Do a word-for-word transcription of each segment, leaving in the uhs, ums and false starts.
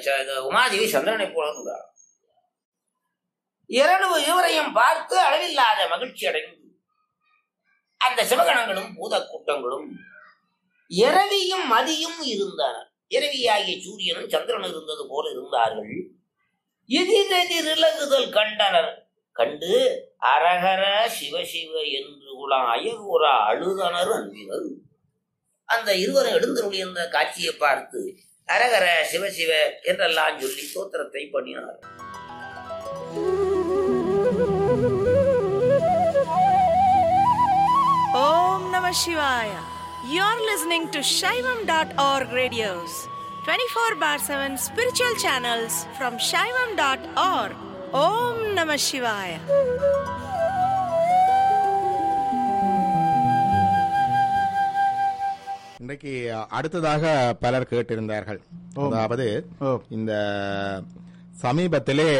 உமாதேவி சந்திரனை போல இருந்தார். இரண்டு இருவரையும் பார்த்து அளவில்லாத மகிழ்ச்சி அடைந்து அந்த சிவகணங்களும் பூத கூட்டங்களும் இரவியும் மதியும் இருந்தனர். இரவியாகிய சூரியனும் சந்திரன் இருந்தது போல இருந்தார்கள். எதிரெதிரிலகுதல் கண்டனர். கண்டு அரகர சிவசிவ என்று உலாம் அயகுற அழுதனர் அன்பினர். அந்த இருவரும் எழுந்தருடைய அந்த காட்சியை பார்த்து அரகர சிவசிவ என்றெல்லாம் சொல்லி ஸ்தோத்திரத்தை பண்ணினார். Om Namah Shivaya. You're listening to Shaivam dot org radios, twenty-four bar seven spiritual channels from Shaivam dot org. Om Namah Shivaya. இன்றைக்கு அடுத்ததாக பலர் கேட்டிருந்தார்கள். அதாவது இந்த சமீபத்திலே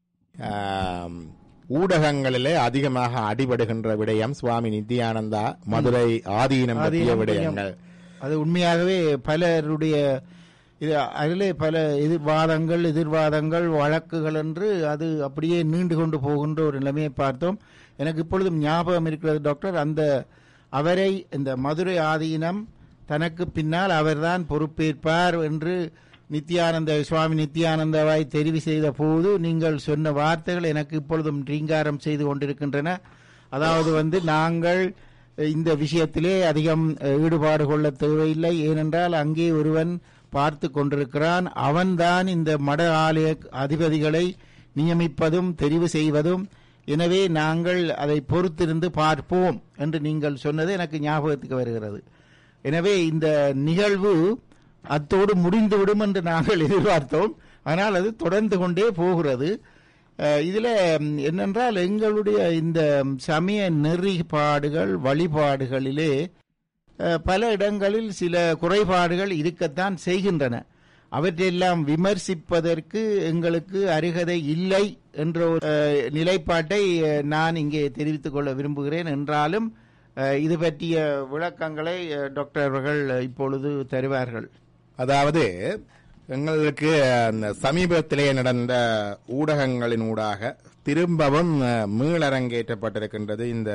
ஊடகங்களிலே அதிகமாக அடிபடுகின்ற விடயம் சுவாமி நித்யானந்தா மதுரை ஆதீனம் பற்றிய விடயங்கள். அது உண்மையாகவே பலருடைய இது அதிலே பல எதிர்வாதங்கள் எதிர்வாதங்கள் வழக்குகள் என்று அது அப்படியே நீண்டு கொண்டு போகின்ற ஒரு நிலைமையை பார்த்தோம். எனக்கு இப்பொழுதும் ஞாபகம் இருக்கிறது டாக்டர், அந்த அவரை இந்த மதுரை ஆதீனம் தனக்கு பின்னால் அவர்தான் பொறுப்பேற்பார் என்று நித்யானந்த சுவாமி நித்யானந்தாவை தெரிவு செய்த போது நீங்கள் சொன்ன வார்த்தைகள் எனக்கு இப்பொழுதும் ரீங்காரம் செய்து கொண்டிருக்கின்றன. அதாவது வந்து நாங்கள் இந்த விஷயத்திலே அதிகம் ஈடுபாடு கொள்ள தேவையில்லை, ஏனென்றால் அங்கே ஒருவன் பார்த்து கொண்டிருக்கிறான், அவன்தான் இந்த மட ஆலய அதிபதிகளை நியமிப்பதும் தெரிவு செய்வதும், எனவே நாங்கள் அதை பொறுத்திருந்து பார்ப்போம் என்று நீங்கள் சொன்னது எனக்கு ஞாபகத்துக்கு வருகிறது. எனவே இந்த நிகழ்வு அத்தோடு முடிந்துவிடும் என்று நாங்கள் எதிர்பார்த்தோம், ஆனால் அது தொடர்ந்து கொண்டே போகிறது. இதில் என்னென்றால் எங்களுடைய இந்த சமய நெறிபாடுகள் வழிபாடுகளிலே பல இடங்களில் சில குறைபாடுகள் இருக்கத்தான் செய்கின்றன. அவற்றையெல்லாம் விமர்சிப்பதற்கு எங்களுக்கு அருகதை இல்லை என்ற ஒரு நிலைப்பாட்டை நான் இங்கே தெரிவித்துக் கொள்ள விரும்புகிறேன். என்றாலும் இது பற்றிய விளக்கங்களை டாக்டர் அவர்கள் இப்பொழுது தருவார்கள். அதாவது எங்களுக்கு சமீபத்திலே நடந்த ஊடகங்களின் ஊடாக திரும்பவும் மீளரங்கேற்றப்பட்டிருக்கின்றது இந்த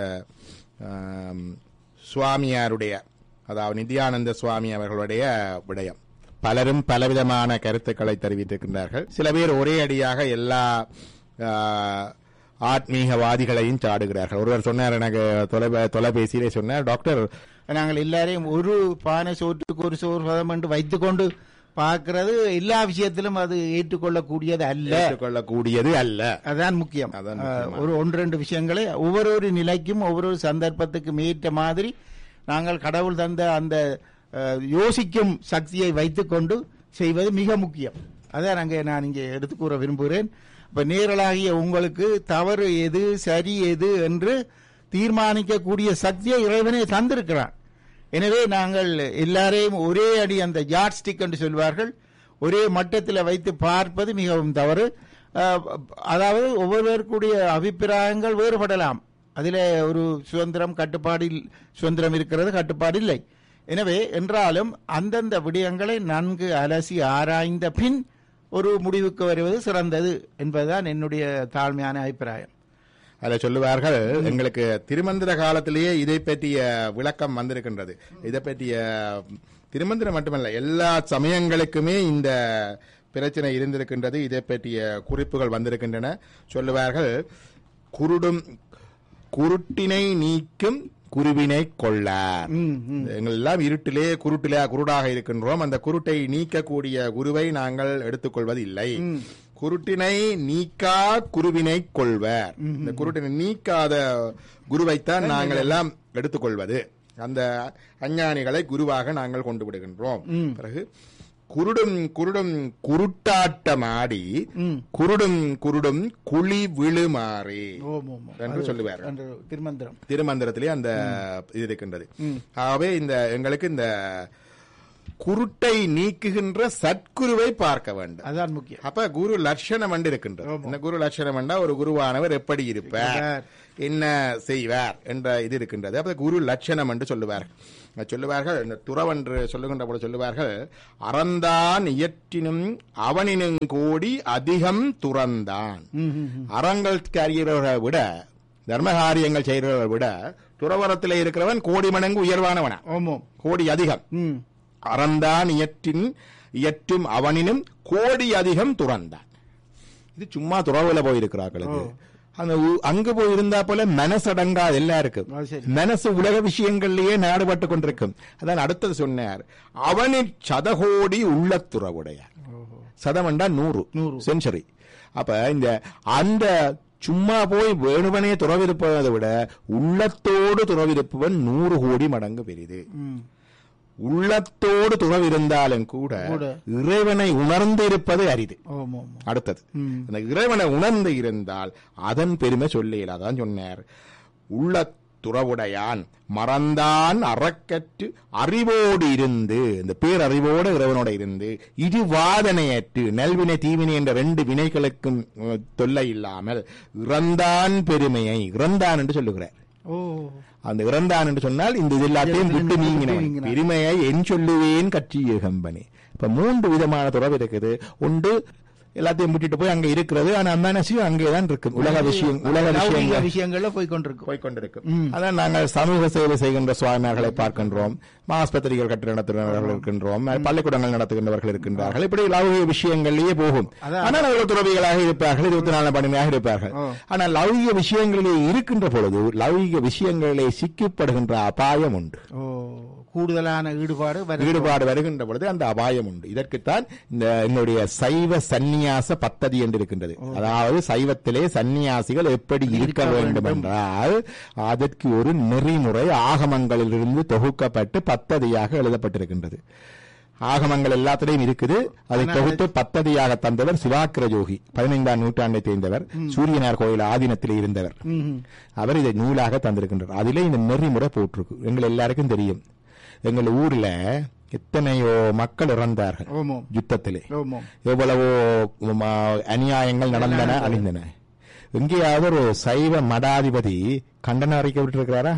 சுவாமியாருடைய, அதாவது நித்யானந்த சுவாமி அவர்களுடைய விடயம். பலரும் பலவிதமான கருத்துக்களை தெரிவித்திருக்கின்றார்கள். சில பேர் ஒரே அடியாக எல்லா ஆத்மீகவாதிகளையும் சாடுகிறார்கள். ஒருவர் சொன்னார், எனக்கு தொலைபே தொலைபேசியிலே சொன்னார், டாக்டர் நாங்கள் எல்லாரையும் ஒரு பானை சோற்றுக்கு ஒரு சோறு பதம் என்று வைத்துக்கொண்டு பார்க்கிறது எல்லா விஷயத்திலும் அது ஏற்றுக்கொள்ளக்கூடியது அல்ல ஏற்றுக்கொள்ளக்கூடியது அல்ல அதான் முக்கியம். ஒரு ஒன்று ரெண்டு விஷயங்களை ஒவ்வொரு நிலைக்கும் ஒவ்வொரு சந்தர்ப்பத்துக்கும் ஏற்ற மாதிரி நாங்கள் கடவுள் தந்த அந்த யோசிக்கும் சக்தியை வைத்துக்கொண்டு செய்வது மிக முக்கியம். அதான் அங்கே நான் இங்கே எடுத்து கூற விரும்புகிறேன். இப்ப நேரலாகிய உங்களுக்கு தவறு எது சரி எது என்று தீர்மானிக்கக்கூடிய சக்தியை இறைவனே தந்திருக்கிறான். எனவே நாங்கள் எல்லாரையும் ஒரே அடி அந்த ஜாட் ஸ்டிக் என்று சொல்வார்கள், ஒரே மட்டத்தில் வைத்து பார்ப்பது மிகவும் தவறு. அதாவது ஒவ்வொருவருக்குடைய அபிப்பிராயங்கள் வேறுபடலாம், அதில் ஒரு சுதந்திரம் கட்டுப்பாடு சுதந்திரம் இருக்கிறது, கட்டுப்பாடு இல்லை. எனவே என்றாலும் அந்தந்த விடயங்களை நன்கு அலசி ஆராய்ந்த பின் ஒரு முடிவுக்கு வருவது சிறந்தது என்பதுதான் என்னுடைய தாழ்மையான அபிப்பிராயம். அதை சொல்லுவார்கள், எங்களுக்கு திருமந்திர காலத்திலேயே இதை பற்றிய விளக்கம் வந்திருக்கின்றது. இதை பற்றிய திருமந்திரம் மட்டுமல்ல, எல்லா சமயங்களுக்குமே இந்த பிரச்சனை இருந்திருக்கின்றது. இதை பற்றிய குறிப்புகள் வந்திருக்கின்றன. சொல்லுவார்கள், குருடும் குருட்டினை நீக்கும் குருவினை கொள்ளார். எங்கள் எல்லாம் இருட்டிலே குருட்டிலே குருடாக இருக்கின்றோம். அந்த குருட்டை நீக்கக்கூடிய குருவை நாங்கள் எடுத்துக்கொள்வது இல்லை. குருட்டினை நீக்கா குருவினை கொள்வர். இந்த குருட்டினை நீக்காத குருவைத்தான் நாங்கள் எல்லாம் எடுத்துக்கொள்வது. அந்த அஞ்ஞானிகளை குருவாக நாங்கள் கொண்டு விடுகின்றோம். பிறகு குருடும் குருடும் குருட்டாட்டமாடி குருடும் குருடும் குழி விழுமாறே என்று சொல்லுவார். திருமந்திரம் திருமந்திரத்திலே அந்த இது இருக்கின்றது. ஆகவே இந்த எங்களுக்கு இந்த குருட்டை நீக்குகின்ற சத்குருவை பார்க்க வேண்டும். அதான் முக்கியம். அப்ப குரு லட்சணம் என்று இருக்கின்றது. இந்த குரு லட்சணம் என்றா ஒரு குருவானவர் எப்படி இருப்பார், என்ன செய்வார் என்ற இது இருக்கின்றது. அப்ப குரு லட்சணம் என்று சொல்லுவார். சொல்லுவார்கள், இந்த துறவென்று சொல்லுகின்ற போது சொல்லுவார்கள், அறந்தான் இயற்றினும் அவனினும் கோடி அதிகம் துறந்தான். அறங்கள் அறிகிறவர்களை விட, தர்ம காரியங்கள் செய்கிறவர்களை விட துறவரத்தில் இருக்கிறவன் கோடி மடங்கு உயர்வானவனா, கோடி அதிகம். அறந்தான் இயற்றின் இயற்றும் அவனினும் கோடி அதிகம் துறந்தான். இது சும்மா துறவுல போயிருக்கிறார்களுக்கு. அந்த அங்கு போய் இருந்தா போல மனசடங்கா எல்லாருக்கும் மனசு உலக விஷயங்கள்லயே நாடுபட்டு கொண்டிருக்கும். அதான் அடுத்தது சொன்னார், அவனில் சதகோடி உள்ள துறவுடையார். சதமண்டா நூறு செஞ்சுரி. அப்ப இந்த அந்த சும்மா போய் வேணுவனே துறவிருப்பதை விட உள்ளத்தோடு துறவிருப்பவன் நூறு கோடி மடங்கு பெரிது. உள்ளத்தோடு துறவிருந்தாலும் கூட இறைவனை உணர்ந்து இருப்பது அரிது. அடுத்தது, அந்த இறைவனை உணர்ந்து இருந்தால் அதன் பெருமை சொல்ல. அதான் சொன்னார், உள்ள துறவுடையான் மறந்தான் அறக்கற்று அறிவோடு இருந்து, இந்த பேரறிவோடு இறைவனோட இருந்து, இது வாதனையற்று நல்வினை தீவினை என்ற ரெண்டு வினைகளுக்கும் தொல்லை இல்லாமல் இறந்தான் பெருமையை இறந்தான் என்று சொல்லுகிறார். அந்த இறந்தான் என்று சொன்னால் இந்த இது எல்லாத்தையும் விட்டு நீங்கினேன், பெருமையை என் சொல்லுவேன் கட்சி கம்பெனி. இப்ப மூன்று விதமான துறவு இருக்குது. ஒன்று எல்லாத்தையும் விட்டுட்டு போய் அங்க இருக்கிறது, ஆனா மனசையும் அங்கேதான் இருக்கு. உலக விஷயம் உலக விஷயங்கள் விஷயங்கள்ல போய்கொண்டிருக்கும் போய்கொண்டிருக்கும் அதான் நாங்கள் சமூக சேவை செய்கின்ற சுவாமிகளை பார்க்கின்றோம், ஆஸ்பத்திரிகள் கட்டிட நடத்துகிறவர்கள் இருக்கின்றோம், பள்ளிக்கூடங்கள் நடத்துகின்றவர்கள் இருக்கின்றார்கள். இப்படி லௌகிக விஷயங்களிலேயே போகும். ஆனால் அவர்கள் துறவிகளாக இருப்பார்கள், இருபத்தி நாலு பணிமையாக இருப்பார்கள். ஆனால் லௌகிக விஷயங்களிலே இருக்கின்ற பொழுது லௌகிக விஷயங்களிலே சிக்கப்படுகின்ற அபாயம் உண்டு. கூடுதலான ஈடுபாடு ஈடுபாடு வருகின்ற பொழுது அந்த அபாயம் உண்டு. இதற்குத்தான் இந்த என்னுடைய சைவ சந்நியாச பத்ததி என்று இருக்கின்றது. அதாவது சைவத்திலே சந்நியாசிகள் எப்படி இருக்க வேண்டும் என்றால் அதற்கு ஒரு நெறிமுறை ஆகமங்களிலிருந்து தொகுக்கப்பட்டு பத்ததியாக எழுதப்பட்டிருக்கின்றது. ஆகமங்கள் எல்லாத்திலையும் இருக்குது. அதை தொகுத்து பத்ததியாக தந்தவர் சிவாக்கிர ஜோகி, பதினைந்தாம் நூற்றாண்டை சேர்ந்தவர், சூரியனார் கோயில் ஆதீனத்திலே இருந்தவர். அவர் இதை நூலாக தந்திருக்கின்றார். அதிலே இந்த நெறிமுறை போட்டிருக்கு. எங்கள் எல்லாருக்கும் தெரியும், எங்கள் ஊர்ல எத்தனையோ மக்கள் இறந்தார்கள் யுத்தத்திலே, எவ்வளவோ அநியாயங்கள் நடந்தன, அழிந்தன. எங்கேயாவது ஒரு சைவ மடாதிபதி கண்டன அறிக்கை விட்டிருக்கிறாரா?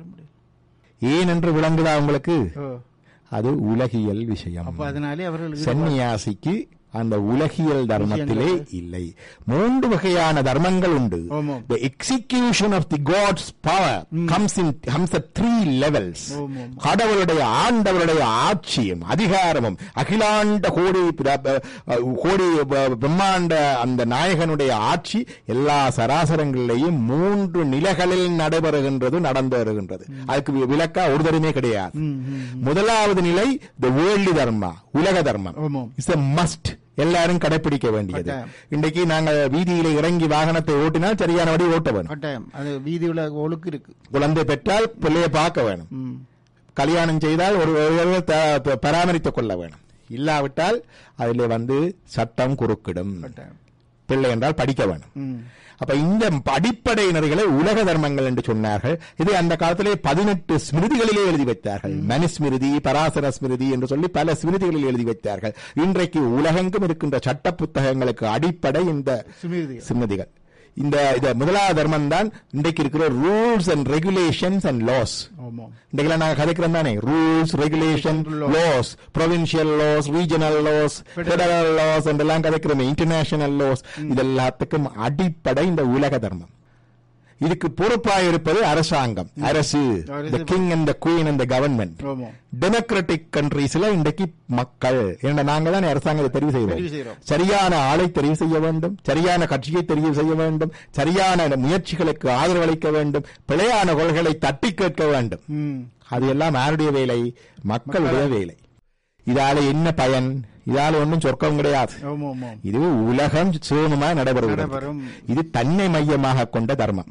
ஏன் என்று விளங்குதா உங்களுக்கு? அது உலகியல் விஷயம். சன்னியாசிக்கு அந்த உலகியல் தர்மத்திலே இல்லை. மூன்று வகையான தர்மங்கள் உண்டு. The execution of the God's power comes in comes at three levels. கடவுளுடைய ஆண்டவருடைய ஆட்சியும் அதிகாரமும் அகிலாண்ட கோடி கோடி பிரம்மாண்ட அந்த நாயகனுடைய ஆட்சி எல்லா சராசரங்களிலேயும் மூன்று நிலைகளில் நடைபெறுகின்றது, நடந்து வருகின்றது. அதுக்கு விளக்கா ஒரு தருமே கிடையாது. முதலாவது நிலை the worldly dharma, உலக தர்மம். It's a must. எல்லாரும் கடைபிடிக்க வேண்டியது. இன்றைக்கு நாங்கள் வீதியில இறங்கி வாகனத்தை ஓட்டினால் சரியான வழி ஓட்ட வேணும். வீதியில ஒழுக்கு இருக்கு. குழந்தை பெற்றால் பிள்ளையை பார்க்க வேணும். கல்யாணம் செய்தால் ஒரு பராமரித்துக் கொள்ள வேணும். இல்லாவிட்டால் அதில் வந்து சட்டம் குறுக்கிடும். பிள்ளை என்றால் படிக்க வேணும். அப்ப இந்த அடிப்படை நெறிகளை உலக தர்மங்கள் என்று சொன்னார்கள். இது அந்த காலத்திலே பதினெட்டு ஸ்மிருதிகளிலே எழுதி வைத்தார்கள். மனுஸ்மிருதி, பராசர ஸ்மிருதி என்று சொல்லி பல ஸ்மிருதிகளில் எழுதி வைத்தார்கள். இன்றைக்கு உலகெங்கும் இருக்கின்ற சட்ட புத்தகங்களுக்கு அடிப்படை இந்த ஸ்மிருதிகள். இந்த முதலாவது தர்மம் தான் இன்றைக்கு இருக்கிற rules and regulations and loss. இன்றைக்கு நாங்க கதைக்கிறோம் தானே, rules, regulation, loss, provincial loss, regional loss, federal loss என்றெல்லாம் கதைக்கிறோமே, இன்டர்நேஷனல் லாஸ். இதெல்லாத்துக்கும் அடிப்படை இந்த உலக தர்மம். இதுக்கு பொறுப்பாக இருப்பது அரசாங்கம், அரசு, the king and the queen and the government. Democratic கண்ட்ரீஸ்ல இன்றைக்கு மக்கள் என்ற நாங்கள் தான் அரசாங்கத்தை தெரிவு செய்வோம். சரியான ஆளை தெரிவு செய்ய வேண்டும், சரியான கட்சியை தெரிவு செய்ய வேண்டும், சரியான முயற்சிகளுக்கு ஆதரவு அளிக்க வேண்டும், பிழையான கொள்கைகளை தட்டி கேட்க வேண்டும். அது எல்லாம் யாருடைய வேலை? மக்களுடைய வேலை. இதால என்ன பயன்? இதால ஒன்றும் சொர்க்கம் கிடையாது. இது உலகம் சுகமா நடைபெறுகிறது. இது தன்னை மையமாக கொண்ட தர்மம்.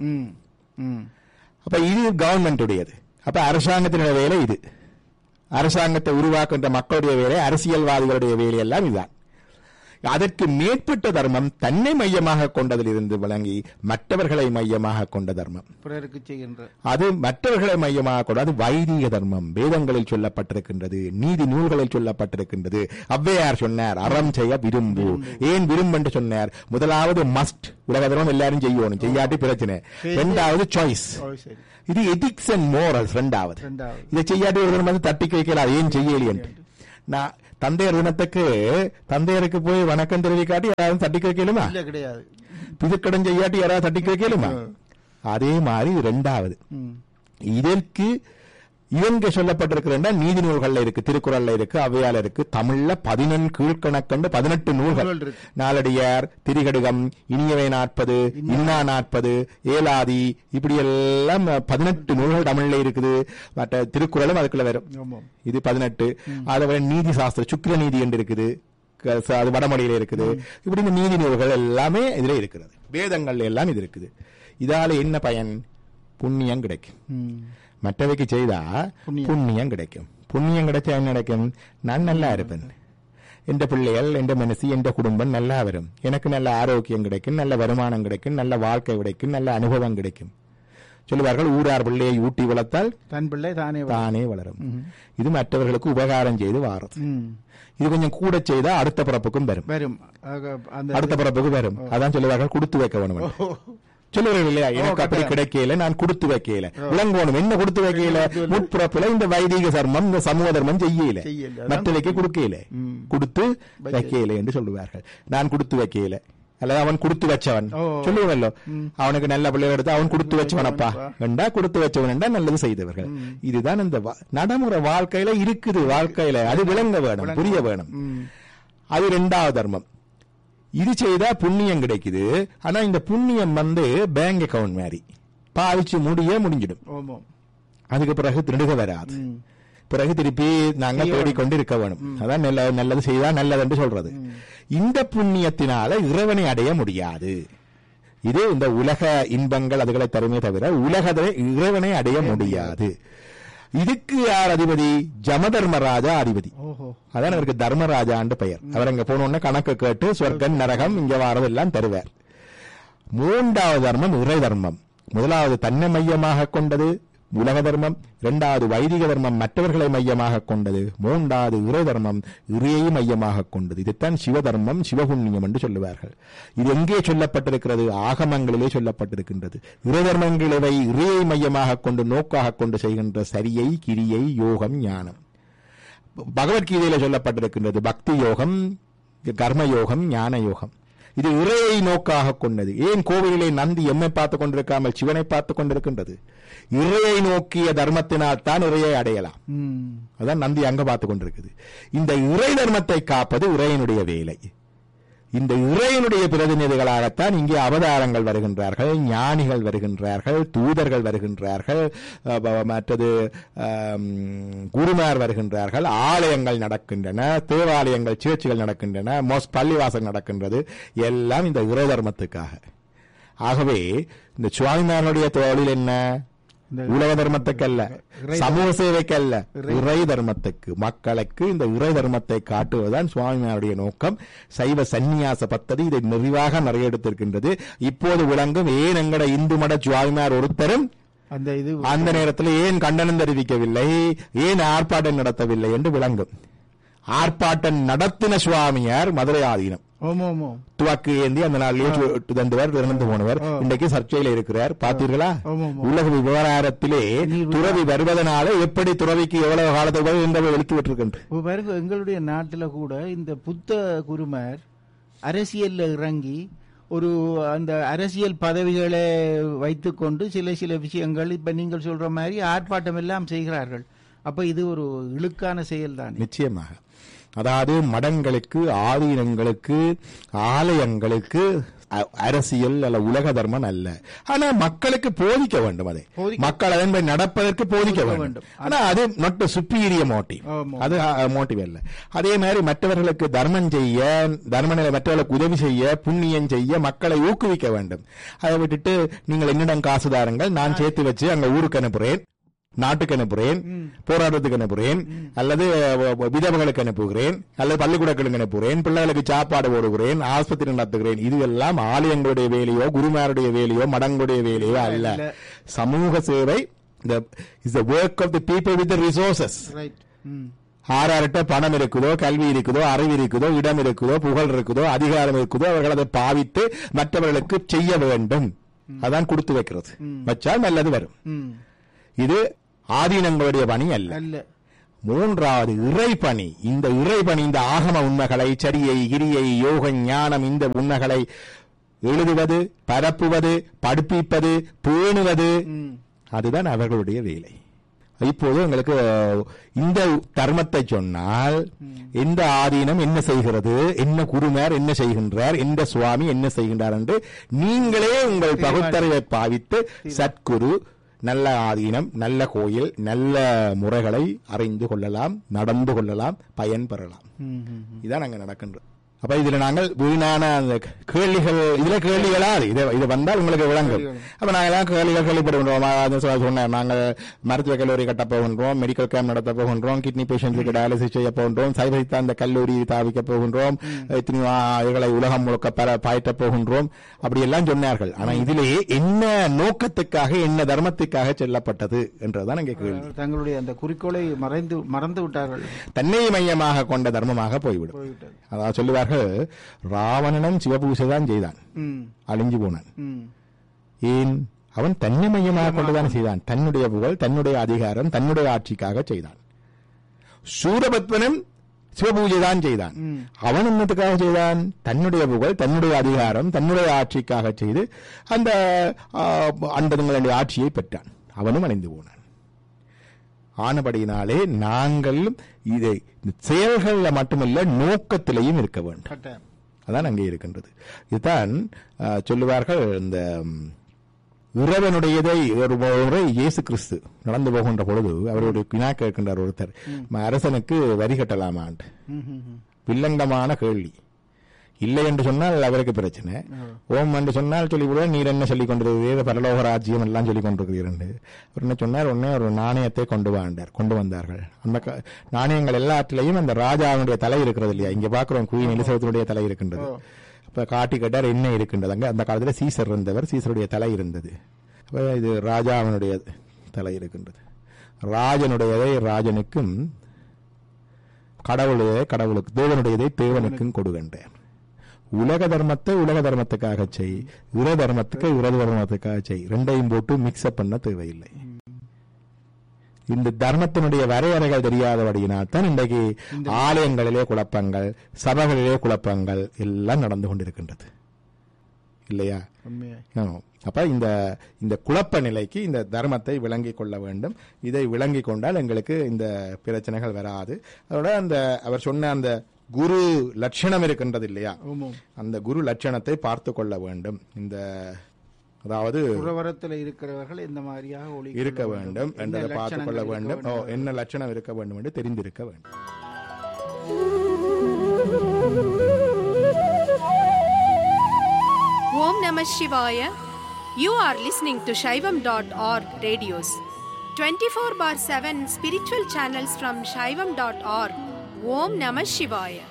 அப்ப இது கவர்மெண்ட் உடையது. அப்ப அரசாங்கத்தினுடைய வேலை இது. அரசாங்கத்தை உருவாக்குகின்ற மக்களுடைய வேலை, அரசியல்வாதிகளுடைய வேலை எல்லாம் இதுதான். அதற்கு மேற்பட்ட தர்மம் தன்னை மையமாக கொண்டதிலிருந்து விளங்கி மற்றவர்களை மையமாக கொண்ட தர்மம், பிறருக்கு செய்கின்ற அது மற்றவர்களை மையமாக கொண்ட அது வைதிக தர்மம். வேதங்களில் சொல்லப்பட்டிருக்கின்றது, நீதி நூல்களில் சொல்லப்பட்டிருக்கின்றது. ஔவையார் சொன்னார், அறம் செய்ய விரும்பு. ஏன் விரும்பு என்று சொன்னார்? முதலாவது மஸ்ட், உலக தர்மம் எல்லாரும் செய்யணும், செய்யாட்டி பிரச்சனை. இரண்டாவது சாய்ஸ், இது எதிக்ஸ் அண்ட் மோரல்ஸ். இரண்டாவது இதை செய்யாட்டி ஒரு தர்மம் தட்டி வைக்கலாம், ஏன் செய்யலி என்று. நான் தந்தையர் தினத்துக்கு தந்தையருக்கு போய் வணக்கம் தெரிவிக்காட்டி யாராவது தட்டி வைக்கலுமா? கிடையாது. பிதுக்கடன் செய்யாட்டி யாராவது தட்டி வைக்கலுமா? அதே மாதிரி இரண்டாவது இதற்கு இவங்க சொல்லப்பட்டிருக்கிற நீதி நூல்கள்ல இருக்கு, திருக்குறள்ல இருக்கு, ஔவையால இருக்கு, தமிழ்ல பதினெண் கீழ்கணக்கண்டு பதினெட்டு நூல்கள். நாலடியார், திரிகடுகம், இனியவை நாற்பது, இன்னா நாற்பது, ஏலாதி, இப்படி எல்லாம் பதினெட்டு நூல்கள் தமிழ்ல இருக்குது. மற்ற திருக்குறளும் அதுக்குள்ள வரும், இது பதினெட்டு. அதை நீதி சாஸ்திரம் சுக்கிர நீதி என்று இருக்குது, அது வடமொழியில இருக்குது. இப்படி இந்த நீதி நூல்கள் எல்லாமே இதுல இருக்கிறது, வேதங்கள் எல்லாம் இது இருக்குது. இதால என்ன பயன்? புண்ணியம் கிடைக்கும். மற்றவைக்கு செய்தா புண்ணியம் கிடைக்கும். புண்ணியம் கிடைச்சா என்ன கிடைக்கும்? நான் நல்லா இருப்பேன், எந்த பிள்ளைகள், எந்த மனசு, எந்த குடும்பம் நல்லா வரும், எனக்கு நல்ல ஆரோக்கியம் கிடைக்கும், நல்ல வருமானம் கிடைக்கும், நல்ல வாழ்க்கை கிடைக்கும், நல்ல அனுபவம் கிடைக்கும். சொல்லுவார்கள், ஊரார் பிள்ளையை ஊட்டி வளர்த்தால் தன் பிள்ளை தானே தானே வளரும். இது மற்றவர்களுக்கு உபகாரம் செய்து வாரம். இது கொஞ்சம் கூட செய்தா அடுத்த பிறப்புக்கும் வரும், அடுத்த பிறப்புக்கு வரும். அதான் சொல்லுவார்கள், கொடுத்து வைக்க வேணும். சொல்லுவார்கள் இல்லையா, எனக்கு அப்படி கிடைக்கல, நான் கொடுத்து வைக்கல. விளங்கணும் என்ன கொடுத்து வைக்கல? முற்பிறப்புல இந்த வைதிக தர்மம், இந்த சமூக தர்மம் செய்யல, மற்றவைக்கு கொடுக்கல, கொடுத்து வைக்கல என்று சொல்லுவார்கள். நான் கொடுத்து வைக்கல, அல்லது அவன் கொடுத்து வச்சவன் சொல்லுவല്ലോ, அவனுக்கு நல்ல பிள்ளைகள் எடுத்து அவன் கொடுத்து வச்சவனப்பா என்றா, கொடுத்து வச்சவன் என்றா நல்லது செய்தவர்கள். இதுதான் இந்த நடைமுறை வாழ்க்கையில இருக்குது. வாழ்க்கையில அது விளங்க வேணும், புரிய வேணும். அது இரண்டாவது தர்மம். இது செய்தா புண்ணியம் கிடைக்குது. ஆனா இந்த புண்ணியம் வந்து பேங்க் அக்கவுண்ட் மாதிரி பாவிச்சு முடிய முடிஞ்சிடும். அதுக்கு பிறகு திருடுக வராது. பிறகு திருப்பி நாங்க தேடிக்கொண்டு இருக்க வேணும். அதான் நல்ல நல்லது செய்தா நல்லது என்று சொல்றது. இந்த புண்ணியத்தினால இறைவனை அடைய முடியாது. இது இந்த உலக இன்பங்கள் அதுகளை தருமே தவிர உலகத்தை இறைவனை அடைய முடியாது. இதுக்கு யார் அதிபதி? ஜமதர்மராஜா அதிபதி. அதான் அவருக்கு தர்மராஜான்னு பெயர். அவர் அங்க போனோம்னா கணக்கு கேட்டு சொர்க்கம் நரகம் இங்க வாரதெல்லாம் தருவார். மூன்றாவது தர்மம் இறை தர்மம். முதலாவது தன்னை மையமாக கொண்டது உலக தர்மம், இரண்டாவது வைதிக தர்மம் மற்றவர்களை மையமாக கொண்டது, மூன்றாவது இறை தர்மம் இறையை மையமாக கொண்டது. இதுதான் சிவதர்மம், சிவபுண்ணியம் என்று சொல்லுவார்கள். இது எங்கே சொல்லப்பட்டிருக்கிறது? ஆகமங்களிலே சொல்லப்பட்டிருக்கின்றது. இறை தர்மங்களை இறையை மையமாக கொண்டு நோக்காக கொண்டு செய்கின்ற சரியை, கிரியை, யோகம், ஞானம். பகவத்கீதையில சொல்லப்பட்டிருக்கின்றது பக்தி யோகம், கர்ம யோகம், ஞான யோகம். இது இறையை நோக்காக கொண்டது. ஏன் கோவிலிலே நந்தி எம்மை பார்த்துக் கொண்டிருக்காமல் சிவனை பார்த்துக் கொண்டிருக்கின்றது? இறையை நோக்கிய தர்மத்தினால் தான் இறையை அடையலாம். அதான் நந்தி அங்க பார்த்துக் கொண்டிருக்குது. இந்த இறை தர்மத்தை காப்பது இறையனுடைய வேலை. இந்த இறையனுடைய பிரதிநிதிகளாகத்தான் இங்கே அவதாரங்கள் வருகின்றார்கள், ஞானிகள் வருகின்றார்கள், தூதர்கள் வருகின்றார்கள், மற்றது குருமார் வருகின்றார்கள், ஆலயங்கள் நடக்கின்றன, தேவாலயங்கள், சேர்ச்சிகள் நடக்கின்றன, மோஸ் பள்ளிவாசல் நடக்கின்றது. எல்லாம் இந்த இறை தர்மத்துக்காக. ஆகவே இந்த சுவாமிமாரனுடைய தொழில் என்ன? உலக தர்மத்துக்கு அல்ல, சமூக சேவைக்கு அல்ல, இறை தர்மத்துக்கு, மக்களுக்கு இந்த இறை தர்மத்தை காட்டுவதுதான் சுவாமியாருடைய நோக்கம். சைவ சந்நியாச பத்ததி இதை நிறைவாக நிறைய எடுத்திருக்கின்றது. இப்போது விளங்கும் ஏன் எங்கட இந்து மட சுவாமியார் ஒருத்தரும் அந்த இது அந்த நேரத்தில் ஏன் கண்டனம் தெரிவிக்கவில்லை, ஏன் ஆர்ப்பாட்டம் நடத்தவில்லை என்று விளங்கும். ஆர்ப்பாட்டம் நடத்தின சுவாமியார் மதுரை ஆதீனம் துவக்கு ஏந்தி அந்த நாளிலேயே தந்தவர், இறந்து போனவர், இன்றைக்கு சர்ச்சையில இருக்கிறார். பார்த்தீர்களா? உலக விவகாரத்திலே துறவி வருவதனால எப்படி துறவிக்கு எவ்வளவு காலத்துக்கு என்பதை வெளித்து விட்டிருக்கின்ற. எங்களுடைய நாட்டில கூட இந்த புத்த குருமார் அரசியல்ல இறங்கி ஒரு அந்த அரசியல் பதவிகளை வைத்துக்கொண்டு சில சில விஷயங்கள் இப்ப நீங்கள் சொல்ற மாதிரி ஆர்ப்பாட்டம் எல்லாம் செய்கிறார்கள். அப்ப இது ஒரு இழுக்கான செயல் தான். நிச்சயமாக. அதாவது மடங்களுக்கு, ஆதீனங்களுக்கு, ஆலயங்களுக்கு அரசியல் அல்ல உலக தர்மம் அல்ல. ஆனா மக்களுக்கு போதிக்க வேண்டும். அதை மக்கள் அதன்படி நடப்பதற்கு போதிக்க வேண்டும். ஆனா அது நாட் சுப்பீரியர் மோட்டிவ், அது மோட்டிவ் அல்ல. அதே மாதிரி மற்றவர்களுக்கு தர்மம் செய்ய, தர்ம நிலை மற்றவர்களுக்கு உதவி செய்ய, புண்ணியம் செய்ய மக்களை ஊக்குவிக்க வேண்டும். அதை விட்டுட்டு நீங்கள் என்னிடம் காசு தாருங்கள், நான் சேர்த்து வச்சு அங்க ஊருக்கு அனுப்புறேன், நாட்டுக்கு அனுப்புகிறேன், போராட்டத்துக்கு அனுப்புகிறேன், அல்லது விதவைகளுக்கு அனுப்புகிறேன், அல்லது பள்ளிக்கூடங்களுக்கு அனுப்புகிறேன், பிள்ளைகளுக்கு சாப்பாடு போடுகிறேன், ஆஸ்பத்திரி நடத்துகிறேன். இதுவெல்லாம் ஆலயங்களுடைய வேலையோ குருமாருடைய வேலையோ மடங்களுடைய வேலையோ அல்ல. சமூக சேவை is the work of the people with the resources. ஆறார்கிட்ட பணம் இருக்குதோ, கல்வி இருக்குதோ, அறிவு இருக்குதோ, இடம் இருக்குதோ, புகழ் இருக்குதோ, அதிகாரம் இருக்குதோ, அவர்கள் அதை பாவித்து மற்றவர்களுக்கு செய்ய வேண்டும். அதான் கொடுத்து வைக்கிறது. வச்சால் நல்லது வரும். இது ஆதீனங்களுடைய பணி அல்ல. மூன்றாவது இறைபணி. இந்த இறைபணி, இந்த ஆகம உண்மைகளை, சரியை, கிரியை, யோக, ஞானம், இந்த உண்மைகளை எழுதுவது, பரப்புவது, படிப்பிப்பது, பேணுவது, அதுதான் அவர்களுடைய வேலை. இப்போது உங்களுக்கு இந்த தர்மத்தை சொன்னால் எந்த ஆதீனம் என்ன செய்கிறது, என்ன குருமார் என்ன செய்கின்றார், எந்த சுவாமி என்ன செய்கின்றார் என்று நீங்களே உங்கள் பகுத்தறிவை பாவித்து சத்குரு, நல்ல ஆதீனம், நல்ல கோயில், நல்ல முறைகளை அறிந்து கொள்ளலாம், நடந்து கொள்ளலாம், பயன் பெறலாம். இதான் அங்க நடக்கின்றது. அப்ப இதுல நாங்கள் வீணான அந்த கேள்விகள், இதுல கேள்விகளா இது இது வந்தால் உங்களுக்கு விளங்கும். அப்ப நாங்கெல்லாம் கேள்விகள் கேள்விப்படுகின்றோம். சொன்னார், நாங்கள் மருத்துவ கல்லூரி கட்ட போகின்றோம், மெடிக்கல் கேம்ப் நடத்த போகின்றோம், கிட்னி பேஷண்ட்ஸுக்கு டயாலிசிஸ் செய்ய போகின்றோம், சைவ அந்த கல்லூரி தாவிக்க போகின்றோம், இவர்களை உலகம் முழுக்க பெற பாய்ட்ட போகின்றோம், அப்படி எல்லாம் சொன்னார்கள். ஆனா இதிலேயே என்ன நோக்கத்துக்காக, என்ன தர்மத்துக்காக செல்லப்பட்டது என்றுதான் அங்கே கேள்வி. தங்களுடைய அந்த குறிக்கோளை மறைந்து மறந்து விட்டார்கள். தன்னை மையமாக கொண்ட தர்மமாக போய்விடும். அதாவது சொல்லுவார்கள், ராவணனும் சிவபூசை தான் செய்தான், அழிஞ்சு போனான். ஏன்? அவன் தன்னை மையமாக கொண்டுதான் செய்தான். தன்னுடைய புகழ், தன்னுடைய அதிகாரம், தன்னுடைய ஆட்சிக்காக செய்தான். சூரபத்மனும் சிவபூஜை தான் செய்தான். அவன் என்னத்துக்காக செய்தான்? தன்னுடைய புகழ், தன்னுடைய அதிகாரம், தன்னுடைய ஆட்சிக்காக செய்து அந்த அண்டங்களுடைய ஆட்சியை பெற்றான். அவனும் அழிந்து போனான். ஆனபடியினாலே நாங்கள் இதை செயல்கள்ல மட்டுமல்ல, நோக்கத்திலையும் இருக்க வேண்டும். அதான் அங்கே இருக்கின்றது. இதுதான் சொல்லுவார்கள், இந்த இறைவனுடையதை ஒரு முறை இயேசு கிறிஸ்து நடந்து போகின்ற பொழுது அவருடைய வினா கேட்கின்றார் ஒருத்தர், அரசனுக்கு வரி கட்டலாமான்ட்டு. வில்லங்கமான கேள்வி. இல்லை என்று சொன்னால் அவருக்கு பிரச்சனை, ஓம் என்று சொன்னால் சொல்லிவிடுவார், நீர் என்ன சொல்லிக் கொண்டிருக்கிறீர்கள், பரலோக ராஜ்யம் எல்லாம் சொல்லிக் கொண்டிருக்கிறீர்கள். அவர் என்ன சொன்னார், உடனே ஒரு நாணயத்தை கொண்டு வாண்டார். கொண்டு வந்தார்கள். அந்த நாணயங்கள் எல்லாத்திலையும் அந்த ராஜாவுடைய தலை இருக்கிறது இல்லையா, இங்க பாக்குறோம் குயின் எலிசபெத்தினுடைய தலை இருக்கின்றது. இப்ப காட்டி கேட்டார் என்ன இருக்கின்றது. அங்க அந்த காலத்துல சீசர் இருந்தவர், சீசருடைய தலை இருந்தது. இது ராஜாவினுடைய தலை இருக்கின்றது. ராஜனுடையதை ராஜனுக்கும், கடவுளுடைய கடவுளுக்கு, தேவனுடையதை தேவனுக்கும் கொடுக்கின்றேன். உலக தர்மத்தை உலக தர்மத்துக்காக செய், இர தர்மத்துக்கு இர தர்மத்துக்காக செய். ரெண்டையும் போட்டு மிக்ஸ்அப் பண்ண தேவையில்லை. இந்த தர்மத்தினுடைய வரையறைகள் தெரியாதபடியினால் தான் இன்றைக்கு ஆலயங்களிலே குழப்பங்கள், சபைகளிலே குழப்பங்கள் எல்லாம் நடந்து கொண்டிருக்கின்றது இல்லையா? அப்ப இந்த இந்த குழப்ப நிலைக்கு இந்த தர்மத்தை விளங்கிக் கொள்ள வேண்டும். இதை விளங்கிக் கொண்டால் எங்களுக்கு இந்த பிரச்சனைகள் வராது. அதோட அந்த அவர் சொன்ன அந்த குரு லட்சணம் இருக்கின்றது இல்லையா, அந்த குரு லட்சணத்தை பார்த்து கொள்ள வேண்டும். இந்த அதாவது புறவரத்தில் இருக்கிறவர்கள் இந்த மாதிரியாக இருக்க வேண்டும் என்றதை பார்த்துக் கொள்ள வேண்டும். என்ன லட்சணம் இருக்க வேண்டும் என்று தெரிந்திருக்க வேண்டும். Om Namah Shivaya. You are listening to Shaivam dot org radios. twenty-four bar seven spiritual channels from Shaivam dot org. Om Namah Shivaya.